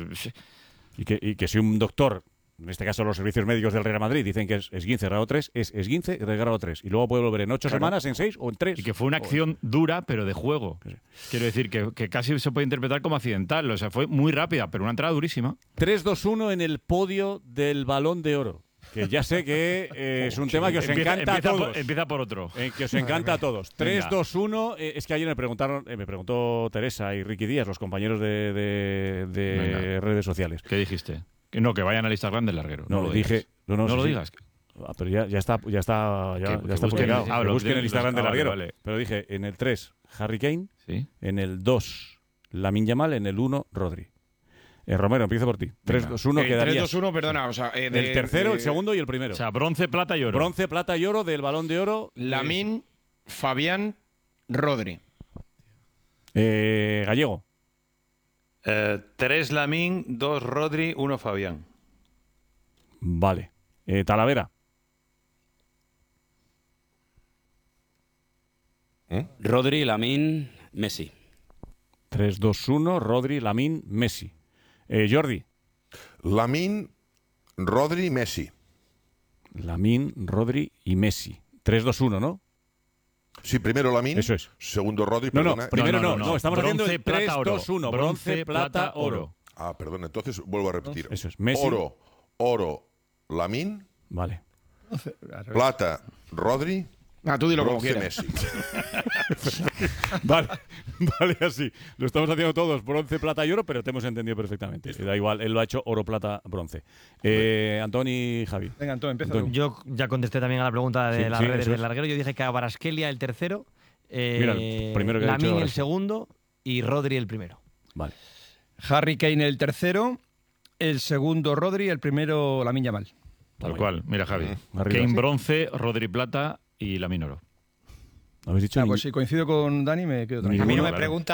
Y que si un doctor... En este caso, los servicios médicos del Real Madrid dicen que es esguince grado 3, es esguince de grado 3. Y luego puede volver en 8 semanas, en 6 o en 3. Y que fue una acción dura, pero de juego. Sí. Quiero decir que casi se puede interpretar como accidental. O sea, fue muy rápida, pero una entrada durísima. 3-2-1 en el podio del Balón de Oro. Que ya sé que es un tema que os encanta a todos. Empieza por otro. Que os encanta a todos. 3-2-1. Es que ayer me preguntó Teresa y Ricky Díaz, los compañeros de redes sociales. ¿Qué dijiste? No, que vayan a lista grande el larguero. No lo dije. No lo digas. Pero ya está publicado. Que busquen el Instagram del larguero. Vale. Pero dije, en el 3, Harry Kane. ¿Sí? En el 2, Lamine Yamal. En el 1, Rodri. Romero, empiezo por ti. 3-2-1 quedaría. 3-2-1, perdona. O sea, el tercero, el segundo y el primero. O sea, bronce, plata y oro. Bronce, plata y oro del Balón de Oro. Lamine, Fabián, Rodri. Gallego. 3 Lamine, 2 Rodri, 1 Fabián. Vale. Talavera. Rodri, Lamine, Messi. 3-2-1, Rodri, Lamine, Messi. Jordi. Lamine, Rodri, Messi. Lamine, Rodri y Messi. 3-2-1, ¿no? Sí, primero Lamine. Eso es. Segundo Rodri. Primero no. Estamos haciendo el 3-2-1. Bronce, plata, oro. Ah, perdón. Entonces vuelvo a repetir. Eso es. Messi. Oro, Lamine. Vale. Plata, Rodri. Tú dilo como quieras. Messi. Vale, así. Lo estamos haciendo todos, bronce, plata y oro, pero te hemos entendido perfectamente. Da igual, él lo ha hecho oro, plata, bronce. Antoni y Javi. Venga, Antón, empieza. Yo ya contesté también a la pregunta de las redes del larguero. Yo dije que Kvaratskhelia el tercero, Lamine el segundo y Rodri el primero. Vale. Harry Kane el tercero, el segundo Rodri, el primero Lamine Yamal. Tal cual. Mira, Javi. Kane bronce, Rodri plata y Lamine oro. ¿Habéis dicho? Pues si coincido con Dani, me quedo tranquilo. A mí no me pregunta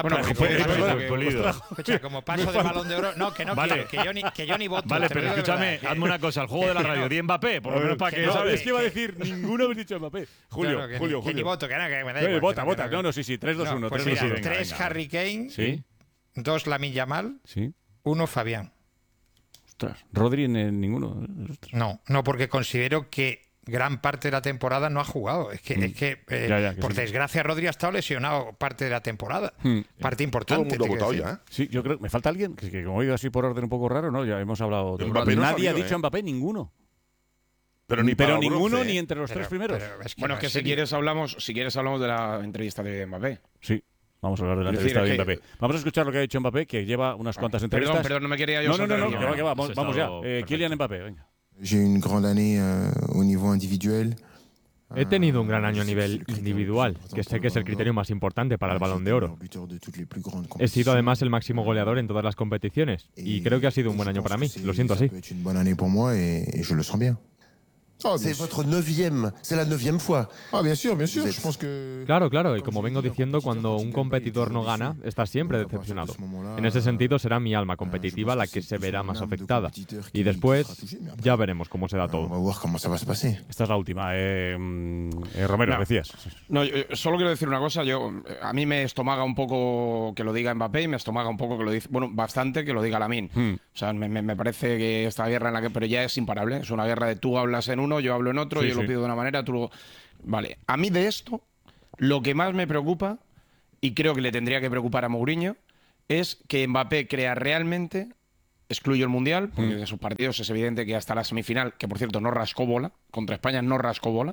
como paso de Balón de Oro. No, que no quiero, que yo ni voto. Vale, pero escúchame, hazme una cosa, el juego de la radio, di Mbappé, por lo menos para que sabes. Es que iba a decir, ninguno habéis dicho Mbappé. Julio. Que ni voto, que me da igual. Vota. No, sí, 3-2-1. Pues mira, 3 Harry Kane, 2 Lamine Yamal, 1 Fabián. Ostras, Rodri en ninguno. No, porque considero que gran parte de la temporada no ha jugado. Es que por desgracia, Rodri ha estado lesionado parte de la temporada. Parte importante. Todo el mundo ha votado ya, ¿eh? Sí, yo creo que me falta alguien que como he ido así por orden un poco raro, ¿no? Ya hemos hablado. Nadie ha dicho Mbappé, ninguno. Pero ninguno, ni entre los 3 primeros. Que si quieres hablamos de la entrevista de Mbappé. Sí. Vamos a hablar de la entrevista de Mbappé. Vamos a escuchar lo que ha dicho Mbappé, que lleva unas cuantas entrevistas. Perdón, no me quería yo. No, que va. Vamos ya. Kylian Mbappé, venga. He tenido un gran año a nivel individual, que sé que es el criterio más importante para el Balón de Oro. He sido además el máximo goleador en todas las competiciones y creo que ha sido un buen año para mí, lo siento así. C'est votre 9e, c'est la 9e fois. Bien sûr, je pense que... Claro, y como vengo diciendo, cuando un competidor no gana, está siempre decepcionado. En ese sentido, será mi alma competitiva la que se verá más afectada. Y después, ya veremos cómo se da todo. Esta es la última. Romero, decías. No, yo solo quiero decir una cosa. A mí me estomaga un poco que lo diga Mbappé y me estomaga un poco que lo dice... Bueno, bastante que lo diga Lamine. O sea, me parece que esta guerra en la que... Pero ya es imparable. Es una guerra de tú hablas en uno, yo hablo en otro, yo lo pido de una manera, tú... Vale, a mí de esto, lo que más me preocupa, y creo que le tendría que preocupar a Mourinho, es que Mbappé crea realmente, excluyo el Mundial, porque de sus partidos es evidente que hasta la semifinal, que por cierto no rascó bola, contra España no rascó bola,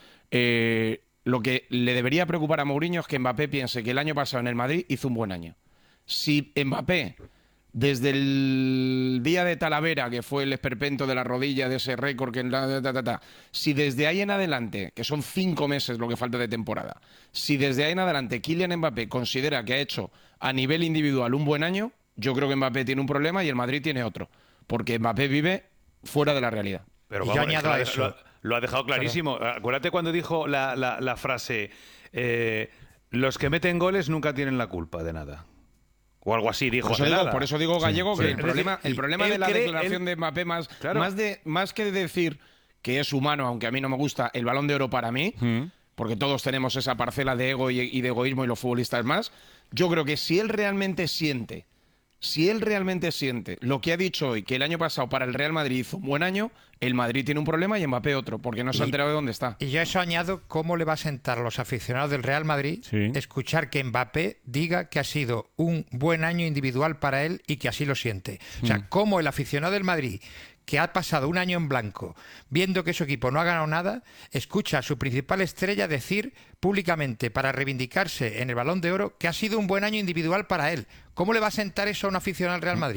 lo que le debería preocupar a Mourinho es que Mbappé piense que el año pasado en el Madrid hizo un buen año. Si Mbappé... Desde el día de Talavera, que fue el esperpento de la rodilla, de ese récord, si desde ahí en adelante, que son 5 meses lo que falta de temporada, si desde ahí en adelante Kylian Mbappé considera que ha hecho a nivel individual un buen año, yo creo que Mbappé tiene un problema y el Madrid tiene otro, porque Mbappé vive fuera de la realidad. Pero vamos, yo añado eso. Lo ha dejado clarísimo. Claro. Acuérdate cuando dijo la frase, los que meten goles nunca tienen la culpa de nada. O algo así dijo. Por eso digo, Gallego, que el problema de la declaración de Mbappé, más que decir que es humano, aunque a mí no me gusta, el Balón de Oro para mí, porque todos tenemos esa parcela de ego y de egoísmo y los futbolistas más, yo creo que si él realmente siente lo que ha dicho hoy, que el año pasado para el Real Madrid hizo un buen año, el Madrid tiene un problema y Mbappé otro, porque no se ha enterado de dónde está. Y yo a eso añado cómo le va a sentar a los aficionados del Real Madrid escuchar que Mbappé diga que ha sido un buen año individual para él y que así lo siente. O sea, cómo el aficionado del Madrid, que ha pasado un año en blanco viendo que su equipo no ha ganado nada, escucha a su principal estrella decir públicamente, para reivindicarse en el Balón de Oro, que ha sido un buen año individual para él. ¿Cómo le va a sentar eso a un aficionado al Real Madrid?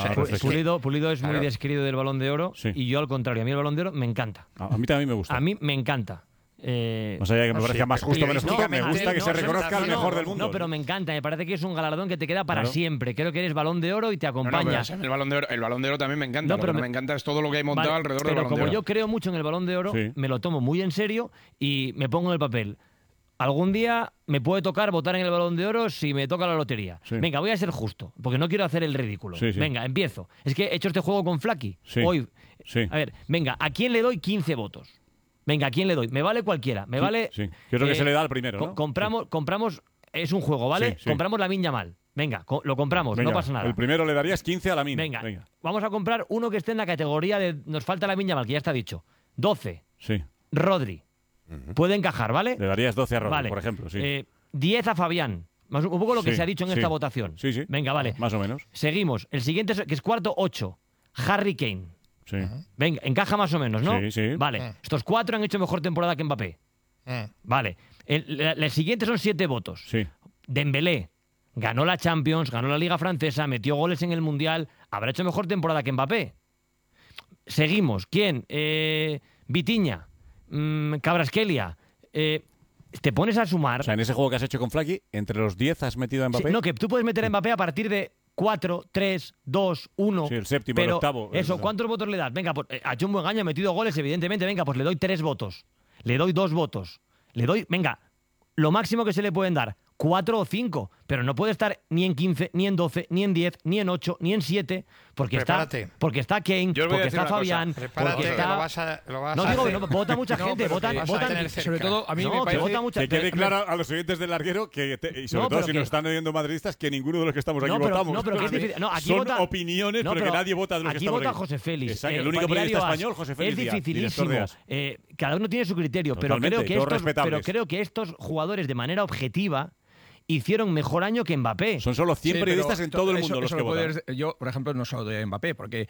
Pulido es muy desquerido del Balón de Oro y yo al contrario, a mí el Balón de Oro me encanta. A mí también me gusta. A mí me encanta. No sabía que me parecía más justo, menos justo. Me gusta que se reconozca al mejor del mundo. No, pero me encanta. Me parece que es un galardón que te queda para siempre. Creo que eres Balón de Oro y te acompaña. El Balón de Oro también me encanta. Lo que me encanta es todo lo que hay montado alrededor del Balón de Oro. Pero como yo creo mucho en el Balón de Oro, me lo tomo muy en serio y me pongo en el papel. Algún día me puede tocar votar en el Balón de Oro si me toca la lotería. Venga, voy a ser justo, porque no quiero hacer el ridículo. Venga, empiezo. Es que he hecho este juego con Flaky. Hoy. A ver, venga, ¿a quién le doy 15 votos? Venga, ¿a quién le doy? Me vale cualquiera. Me vale. Yo creo que se le da al primero, ¿no? Compramos. Es un juego, ¿vale? Compramos Lamine Yamal. Venga, lo compramos, no pasa nada. El primero le darías 15 a Lamine. Venga, vamos a comprar uno que esté en la categoría de. Nos falta Lamine Yamal, que ya está dicho. 12. Rodri. Puede encajar, ¿vale? Le darías 12 a Rodri, por ejemplo. 10 a Fabián. Un poco lo que se ha dicho en esta votación. Venga, vale. Más o menos. Seguimos. El siguiente, que es cuarto, 8. Harry Kane. Venga, encaja más o menos, ¿no? Vale. Estos 4 han hecho mejor temporada que Mbappé. Vale. El siguiente son 7 votos. Dembélé ganó la Champions, ganó la Liga Francesa, metió goles en el Mundial. Habrá hecho mejor temporada que Mbappé. Seguimos. ¿Quién? Vitinha. Kvaratskhelia. Te pones a sumar. O sea, en ese juego que has hecho con Flaky, entre los 10 has metido a Mbappé. No, que tú puedes meter a Mbappé a partir de 4, 3, 2, 1. Sí, el séptimo, el octavo. Eso, ¿cuántos votos le das? Venga, pues, ha hecho un buen año, ha metido goles, evidentemente. Venga, pues le doy 3 votos. Le doy 2 votos. Le doy, venga, lo máximo que se le pueden dar, 4 o 5. Pero no puede estar ni en 15, ni en 12, ni en 10, ni en 8, ni en 7. Porque está Kane, porque está Fabián, porque está... No digo, vota mucha gente. Sobre todo, a mí me parece... Que quede claro a los oyentes del larguero, y sobre todo si nos están oyendo madridistas, que ninguno de los que estamos aquí votamos. No, pero que es difícil. Son opiniones, pero que nadie vota de los que estamos aquí. Aquí vota José Félix. Exacto, el único periodista español, José Félix. Es dificilísimo. Cada uno tiene su criterio, pero creo que estos jugadores, de manera objetiva, hicieron mejor año que Mbappé. Son solo 100 periodistas en todo el mundo los que votan. Yo, por ejemplo, no soy de Mbappé, porque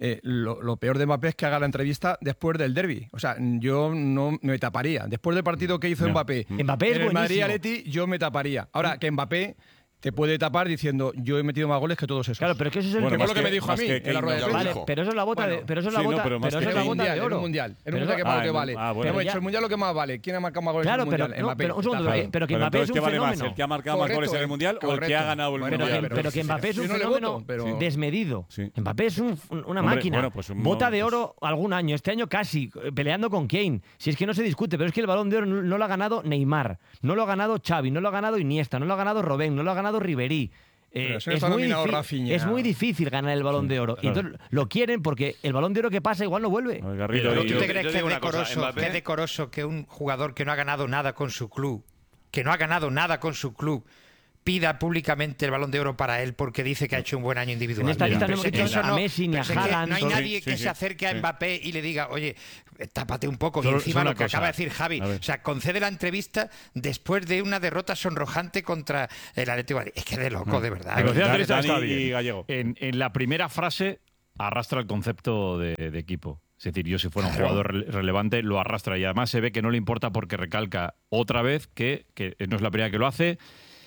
lo peor de Mbappé es que haga la entrevista después del derbi. O sea, yo no me taparía. Después del partido que hizo Mbappé es en el Madrid-Atleti, yo me taparía. Ahora, que Mbappé te puede tapar diciendo yo he metido más goles que todos esos. Claro, pero es que eso es lo que me dijo a mí en la rueda de prensa. Vale, pero eso es la bota de oro. En un mundial. En un mundial que para lo que vale. Hemos hecho el mundial lo que más vale. ¿Quién ha marcado más goles en el mundial? Mbappé. Pero un segundo, pero que Mbappé es un fenómeno. ¿El que ha marcado más goles en el mundial o el que ha ganado el mundial? Pero que Mbappé es un fenómeno desmedido. Mbappé es una máquina. Bota de oro algún año. Este año casi, peleando con Kane. Si es que no se discute, pero es que el Balón de Oro no lo ha ganado Neymar, no lo ha ganado Xavi, no lo ha ganado Iniesta, no lo ha ganado Robben, no lo ha ganado Ribéry. Es muy difícil ganar el Balón de Oro. Y entonces lo quieren porque el Balón de Oro que pasa igual no vuelve. ¿Pero tú te crees que es decoroso que un jugador que no ha ganado nada con su club, pida públicamente el Balón de Oro para él porque dice que ha hecho un buen año individual? En esta lista no hemos dicho a Messi ni a Haaland. No hay nadie que se acerque a Mbappé y le diga, oye, tápate un poco. Y encima lo que acaba de decir Javi, o sea, concede la entrevista después de una derrota sonrojante contra el Atlético de Madrid. Es que de loco, de verdad. En la primera frase arrastra el concepto de equipo. Es decir, yo si fuera un jugador relevante lo arrastra y además se ve que no le importa porque recalca otra vez que no es la primera que lo hace,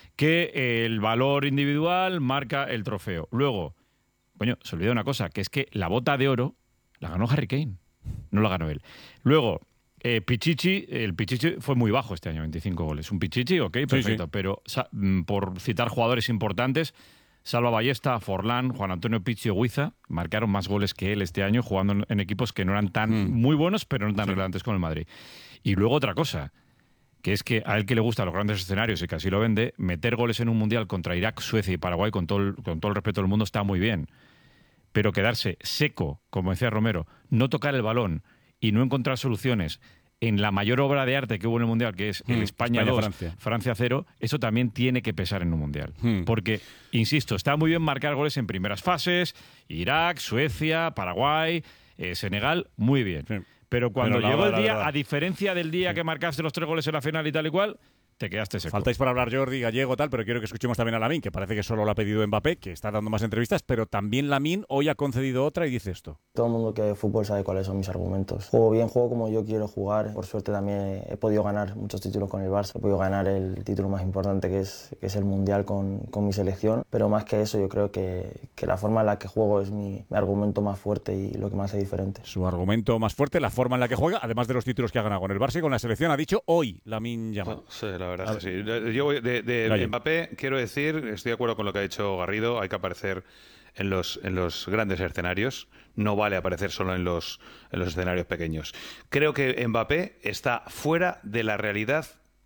que el valor individual marca el trofeo. Luego, coño, se olvida una cosa, que es que la bota de oro la ganó Harry Kane, no la ganó él. Luego, el Pichichi fue muy bajo este año, 25 goles. Un Pichichi, ok, perfecto, pero por citar jugadores importantes, Salva Ballesta, Forlán, Juan Antonio Pichi o Huiza marcaron más goles que él este año jugando en equipos que no eran tan muy buenos, pero no tan relevantes como el Madrid. Y luego otra cosa, que es que a él que le gustan los grandes escenarios y que así lo vende, meter goles en un mundial contra Irak, Suecia y Paraguay, con todo el respeto del mundo, está muy bien. Pero quedarse seco, como decía Romero, no tocar el balón y no encontrar soluciones en la mayor obra de arte que hubo en el mundial, que es el España 2, Francia 0, eso también tiene que pesar en un mundial. Porque, insisto, está muy bien marcar goles en primeras fases, Irak, Suecia, Paraguay, Senegal, muy bien. Pero cuando llegó el día, a diferencia del día que marcaste los 3 goles en la final y tal y cual, te quedaste seco. Faltáis para hablar Jordi, Gallego, tal, pero quiero que escuchemos también a Lamine, que parece que solo lo ha pedido Mbappé, que está dando más entrevistas, pero también Lamine hoy ha concedido otra y dice esto. Todo el mundo que ve fútbol sabe cuáles son mis argumentos. Juego bien, juego como yo quiero jugar. Por suerte también he podido ganar muchos títulos con el Barça. He podido ganar el título más importante que es el Mundial con mi selección. Pero más que eso, yo creo que la forma en la que juego es mi argumento más fuerte y lo que me hace diferente. Su argumento más fuerte, la forma en la que juega, además de los títulos que ha ganado con el Barça y con la selección, ha dicho hoy Lamine Yamal. Sí, la verdad es que sí. Yo de Mbappé quiero decir, estoy de acuerdo con lo que ha dicho Garrido, hay que aparecer en los grandes escenarios, no vale aparecer solo en los escenarios pequeños. Creo que Mbappé está fuera de la realidad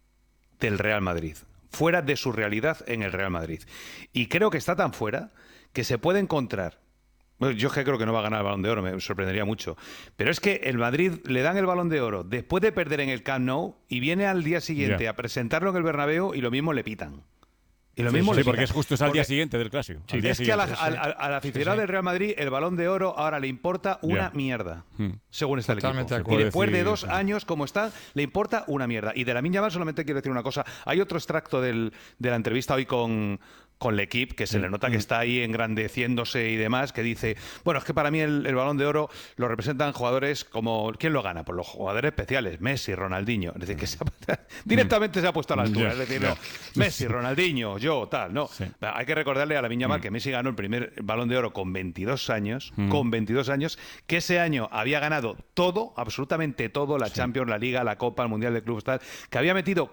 del Real Madrid, fuera de su realidad en el Real Madrid. Y creo que está tan fuera que se puede encontrar. Bueno, yo es que creo que no va a ganar el Balón de Oro, me sorprendería mucho. Pero es que el Madrid le dan el Balón de Oro después de perder en el Camp Nou y viene al día siguiente a presentarlo en el Bernabéu y lo mismo le pitan. Y lo mismo le pitan. Porque es justo al día siguiente del Clásico. Sí, es que al aficionado del Real Madrid el Balón de Oro ahora le importa una mierda, según está el equipo. Y después de 2 años como está, le importa una mierda. Y de Lamine Yamal solamente quiero decir una cosa. Hay otro extracto de la entrevista hoy con L'Equipe, que se le nota que está ahí engrandeciéndose y demás, que dice, bueno, es que para mí el Balón de Oro lo representan jugadores como... ¿Quién lo gana? Pues los jugadores especiales, Messi, Ronaldinho. Es decir, que directamente se ha puesto a la altura. Es decir, no, Messi, Ronaldinho, yo, tal, no. Sí. Hay que recordarle a Lamine Yamal que Messi ganó el primer Balón de Oro con 22 años, que ese año había ganado todo, absolutamente todo, la Champions, la Liga, la Copa, el Mundial de Clubes, tal, que había metido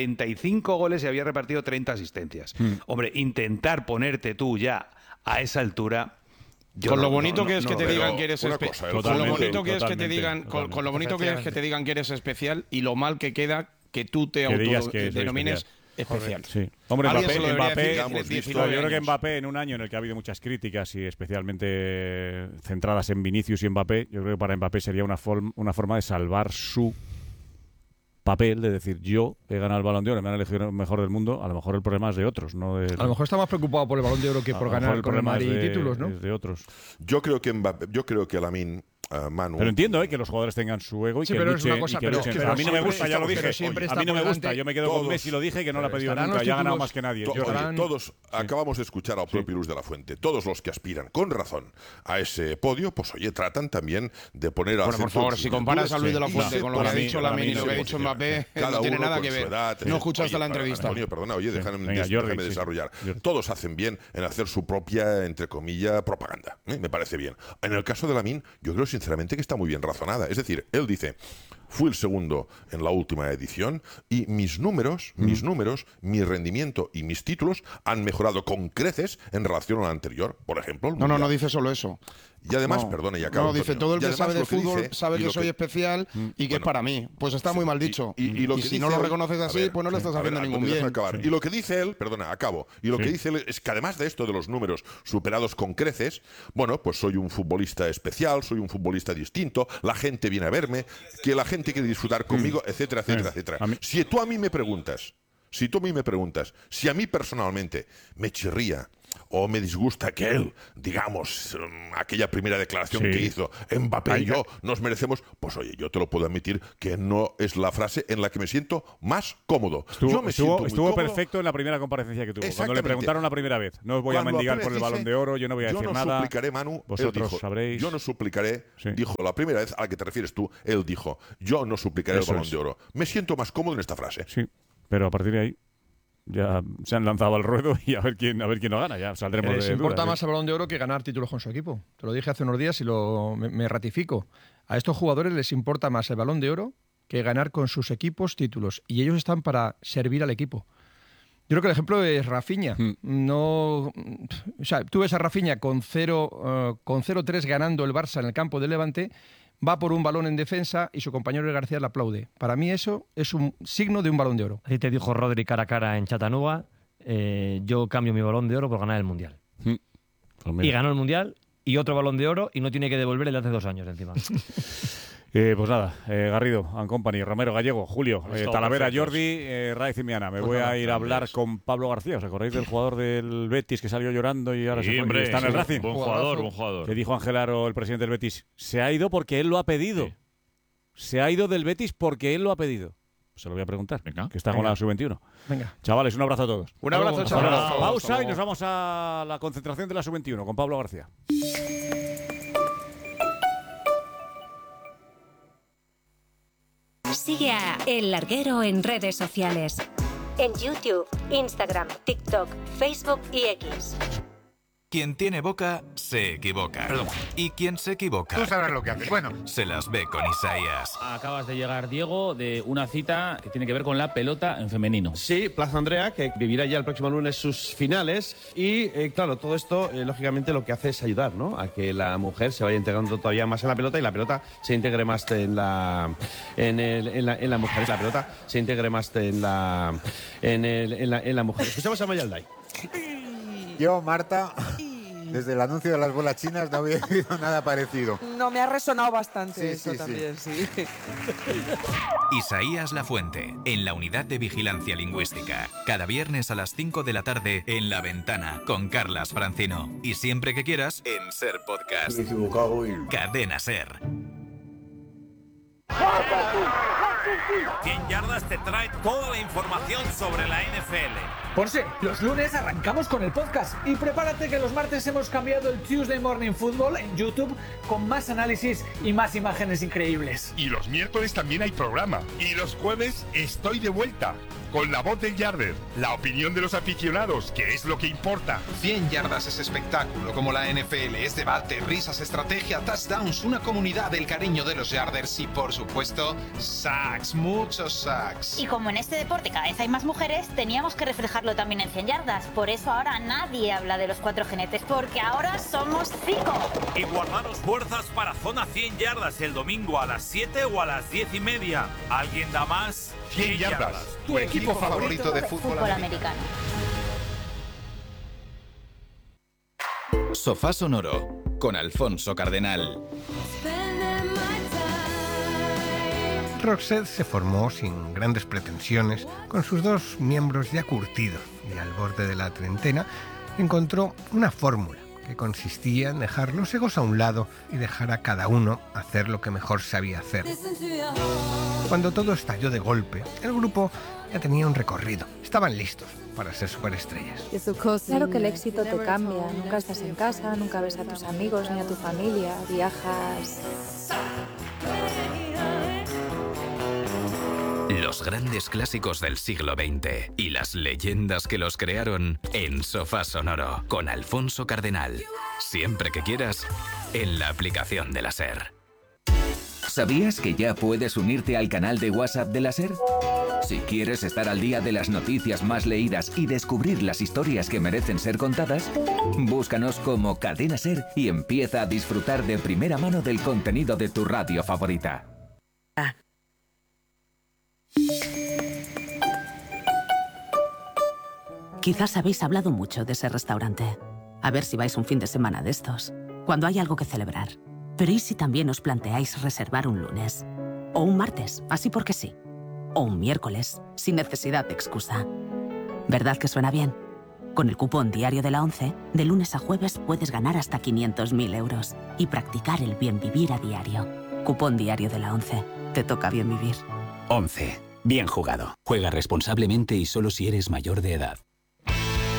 45 goles y había repartido 30 asistencias. Hombre, intentar ponerte tú ya a esa altura. Con lo bonito que es que te digan que eres especial. Con lo bonito que es que te digan, con lo bonito que es que te digan que eres especial y lo mal que queda que tú te autodenomines especial. Sí. Hombre, Mbappé, yo creo que Mbappé en un año en el que ha habido muchas críticas y especialmente centradas en Vinicius y Mbappé, yo creo que para Mbappé sería una forma de salvar su papel, de decir, yo he ganado el Balón de Oro, me han elegido el mejor del mundo. A lo mejor el problema es de otros, no de... A lo mejor está más preocupado por el Balón de Oro que por ganar con el Madrid títulos, ¿no? De otros. Yo creo que Lamine Manu. Pero entiendo que los jugadores tengan su ego y que luchen. A mí no me gusta, ya lo dije. A mí no me gusta, yo me quedo con Messi, lo dije, que no lo ha pedido nunca, ya ha ganado más que nadie. Todos acabamos de escuchar a propio Luis de la Fuente. Todos los que aspiran, con razón, a ese podio, pues oye, tratan también de poner al centro. Por favor, si comparas a Luis de la Fuente con lo que ha dicho Lamine y lo que ha dicho Mbappé, no tiene nada que ver. No escuchaste la entrevista. Antonio, perdona, oye, déjame desarrollar. Todos hacen bien en hacer su propia, entre comillas, propaganda. Me parece bien. En el caso de Lamine, yo creo sinceramente que está muy bien razonada. Es decir, él dice: fui el segundo en la última edición y mis números, mi rendimiento y mis títulos han mejorado con creces en relación al anterior. Por ejemplo, no dice solo eso. Y además, perdone, y acabo. No, dice, todo el que sabe de fútbol sabe que soy especial y que es para mí. Pues está muy mal dicho. Y si no lo reconoces así, pues no le estás haciendo ningún bien. Y lo que dice él, perdona, acabo. Y lo que dice él es que además de esto de los números superados con creces, bueno, pues soy un futbolista especial, soy un futbolista distinto, la gente viene a verme, que la gente quiere disfrutar conmigo, etcétera, etcétera, etcétera. Si tú a mí me preguntas, si a mí personalmente me chirría o me disgusta que él, digamos, aquella primera declaración que hizo, Mbappé y yo nos merecemos, pues oye, yo te lo puedo admitir que no es la frase en la que me siento más cómodo. Estuvo perfecto en la primera comparecencia que tuvo, cuando le preguntaron la primera vez. No os voy a mendigar por el Balón de Oro, yo no voy a decir nada. Yo no suplicaré, Manu, vosotros sabréis. Yo no suplicaré, dijo la primera vez a la que te refieres tú, él dijo, yo no suplicaré el Balón de Oro. Me siento más cómodo en esta frase. Sí, pero a partir de ahí ya se han lanzado al ruedo y a ver quién lo gana. Ya saldremos de dudas. Les importa más el Balón de Oro que ganar títulos con su equipo. Te lo dije hace unos días y me ratifico. A estos jugadores les importa más el Balón de Oro que ganar con sus equipos títulos. Y ellos están para servir al equipo. Yo creo que el ejemplo es Rafinha. Tú ves a Rafinha con 0-3 ganando el Barça en el campo del Levante, va por un balón en defensa y su compañero García le aplaude. Para mí eso es un signo de un Balón de Oro. Así te dijo Rodri cara a cara en Chattanooga, yo cambio mi Balón de Oro por ganar el Mundial. Y ganó el Mundial y otro Balón de Oro y no tiene que devolver el de hace 2 años encima. Pues nada, Garrido, and Company, Romero, Gallego, Julio, Talavera, Jordi, Raiz y Miana. Me voy a ir a hablar con Pablo García. ¿Os acordáis del jugador del Betis que salió llorando y ahora está en el Racing? Buen jugador. Que dijo Ángel Aro, el presidente del Betis, se ha ido porque él lo ha pedido. Se ha ido del Betis porque él lo ha pedido. Se lo voy a preguntar, que está con la Sub-21. Venga. Chavales, un abrazo a todos. Un abrazo, chavales. Pausa y nos vamos a la concentración de la Sub-21 con Pablo García. Sigue a El Larguero en redes sociales. En YouTube, Instagram, TikTok, Facebook y X. Quien tiene boca, se equivoca. Perdón. Y quien se equivoca... Tú sabrás lo que haces. Bueno. Se las ve con Isaías. Acabas de llegar, Diego, de una cita que tiene que ver con la pelota en femenino. Sí, Plaza Andrea, que vivirá ya el próximo lunes sus finales. Y, claro, todo esto, lógicamente, lo que hace es ayudar, ¿no?, a que la mujer se vaya integrando todavía más en la pelota y la pelota se integre más en la mujer. La pelota se integre más en la mujer. Escuchamos a Mayalday. Yo, Marta, desde el anuncio de las bolas chinas no había oído nada parecido. No, me ha resonado bastante también. Isaías Lafuente, en la Unidad de Vigilancia Lingüística. Cada viernes a las 5 de la tarde en La Ventana, con Carlas Francino. Y siempre que quieras, en Ser Podcast. Me he equivocado y... Cadena Ser. 100 Yardas te trae toda la información sobre la NFL. Ponce, los lunes arrancamos con el podcast y prepárate que los martes hemos cambiado el Tuesday Morning Football en YouTube con más análisis y más imágenes increíbles. Y los miércoles también hay programa. Y los jueves estoy de vuelta con La Voz del Yarder, la opinión de los aficionados, que es lo que importa. 100 yardas es espectáculo, como la NFL, es debate, risas, estrategia, touchdowns, una comunidad del cariño de los Yarders y, por supuesto, sacks, muchos sacks. Y como en este deporte cada vez hay más mujeres, teníamos que reflejarlo también en 100 yardas. Por eso ahora nadie habla de los 4 jinetes, porque ahora somos 5. Y guardaros fuerzas para Zona 100 Yardas el domingo a las 7 o a las 10:30. ¿Alguien da más? 100 yardas. Tu equipo favorito de fútbol americano. Sofá Sonoro con Alfonso Cardenal. Roxette se formó sin grandes pretensiones, con sus 2 miembros ya curtidos, y al borde de la treintena encontró una fórmula que consistía en dejar los egos a un lado y dejar a cada uno hacer lo que mejor sabía hacer. Cuando todo estalló de golpe, el grupo ya tenía un recorrido. Estaban listos para ser superestrellas. Claro que el éxito te cambia. Nunca estás en casa, nunca ves a tus amigos ni a tu familia. Viajas... Los grandes clásicos del siglo XX y las leyendas que los crearon en Sofá Sonoro con Alfonso Cardenal. Siempre que quieras, en la aplicación de la SER. ¿Sabías que ya puedes unirte al canal de WhatsApp de la SER? Si quieres estar al día de las noticias más leídas y descubrir las historias que merecen ser contadas, búscanos como Cadena SER y empieza a disfrutar de primera mano del contenido de tu radio favorita. Quizás habéis hablado mucho de ese restaurante. A ver si vais un fin de semana de estos, cuando hay algo que celebrar. Pero ¿y si también os planteáis reservar un lunes? O un martes, así porque sí. O un miércoles, sin necesidad de excusa. ¿Verdad que suena bien? Con el cupón diario de la ONCE, de lunes a jueves puedes ganar hasta 500.000 euros y practicar el bien vivir a diario. Cupón diario de la ONCE. Te toca bien vivir. 11. Bien jugado. Juega responsablemente y solo si eres mayor de edad.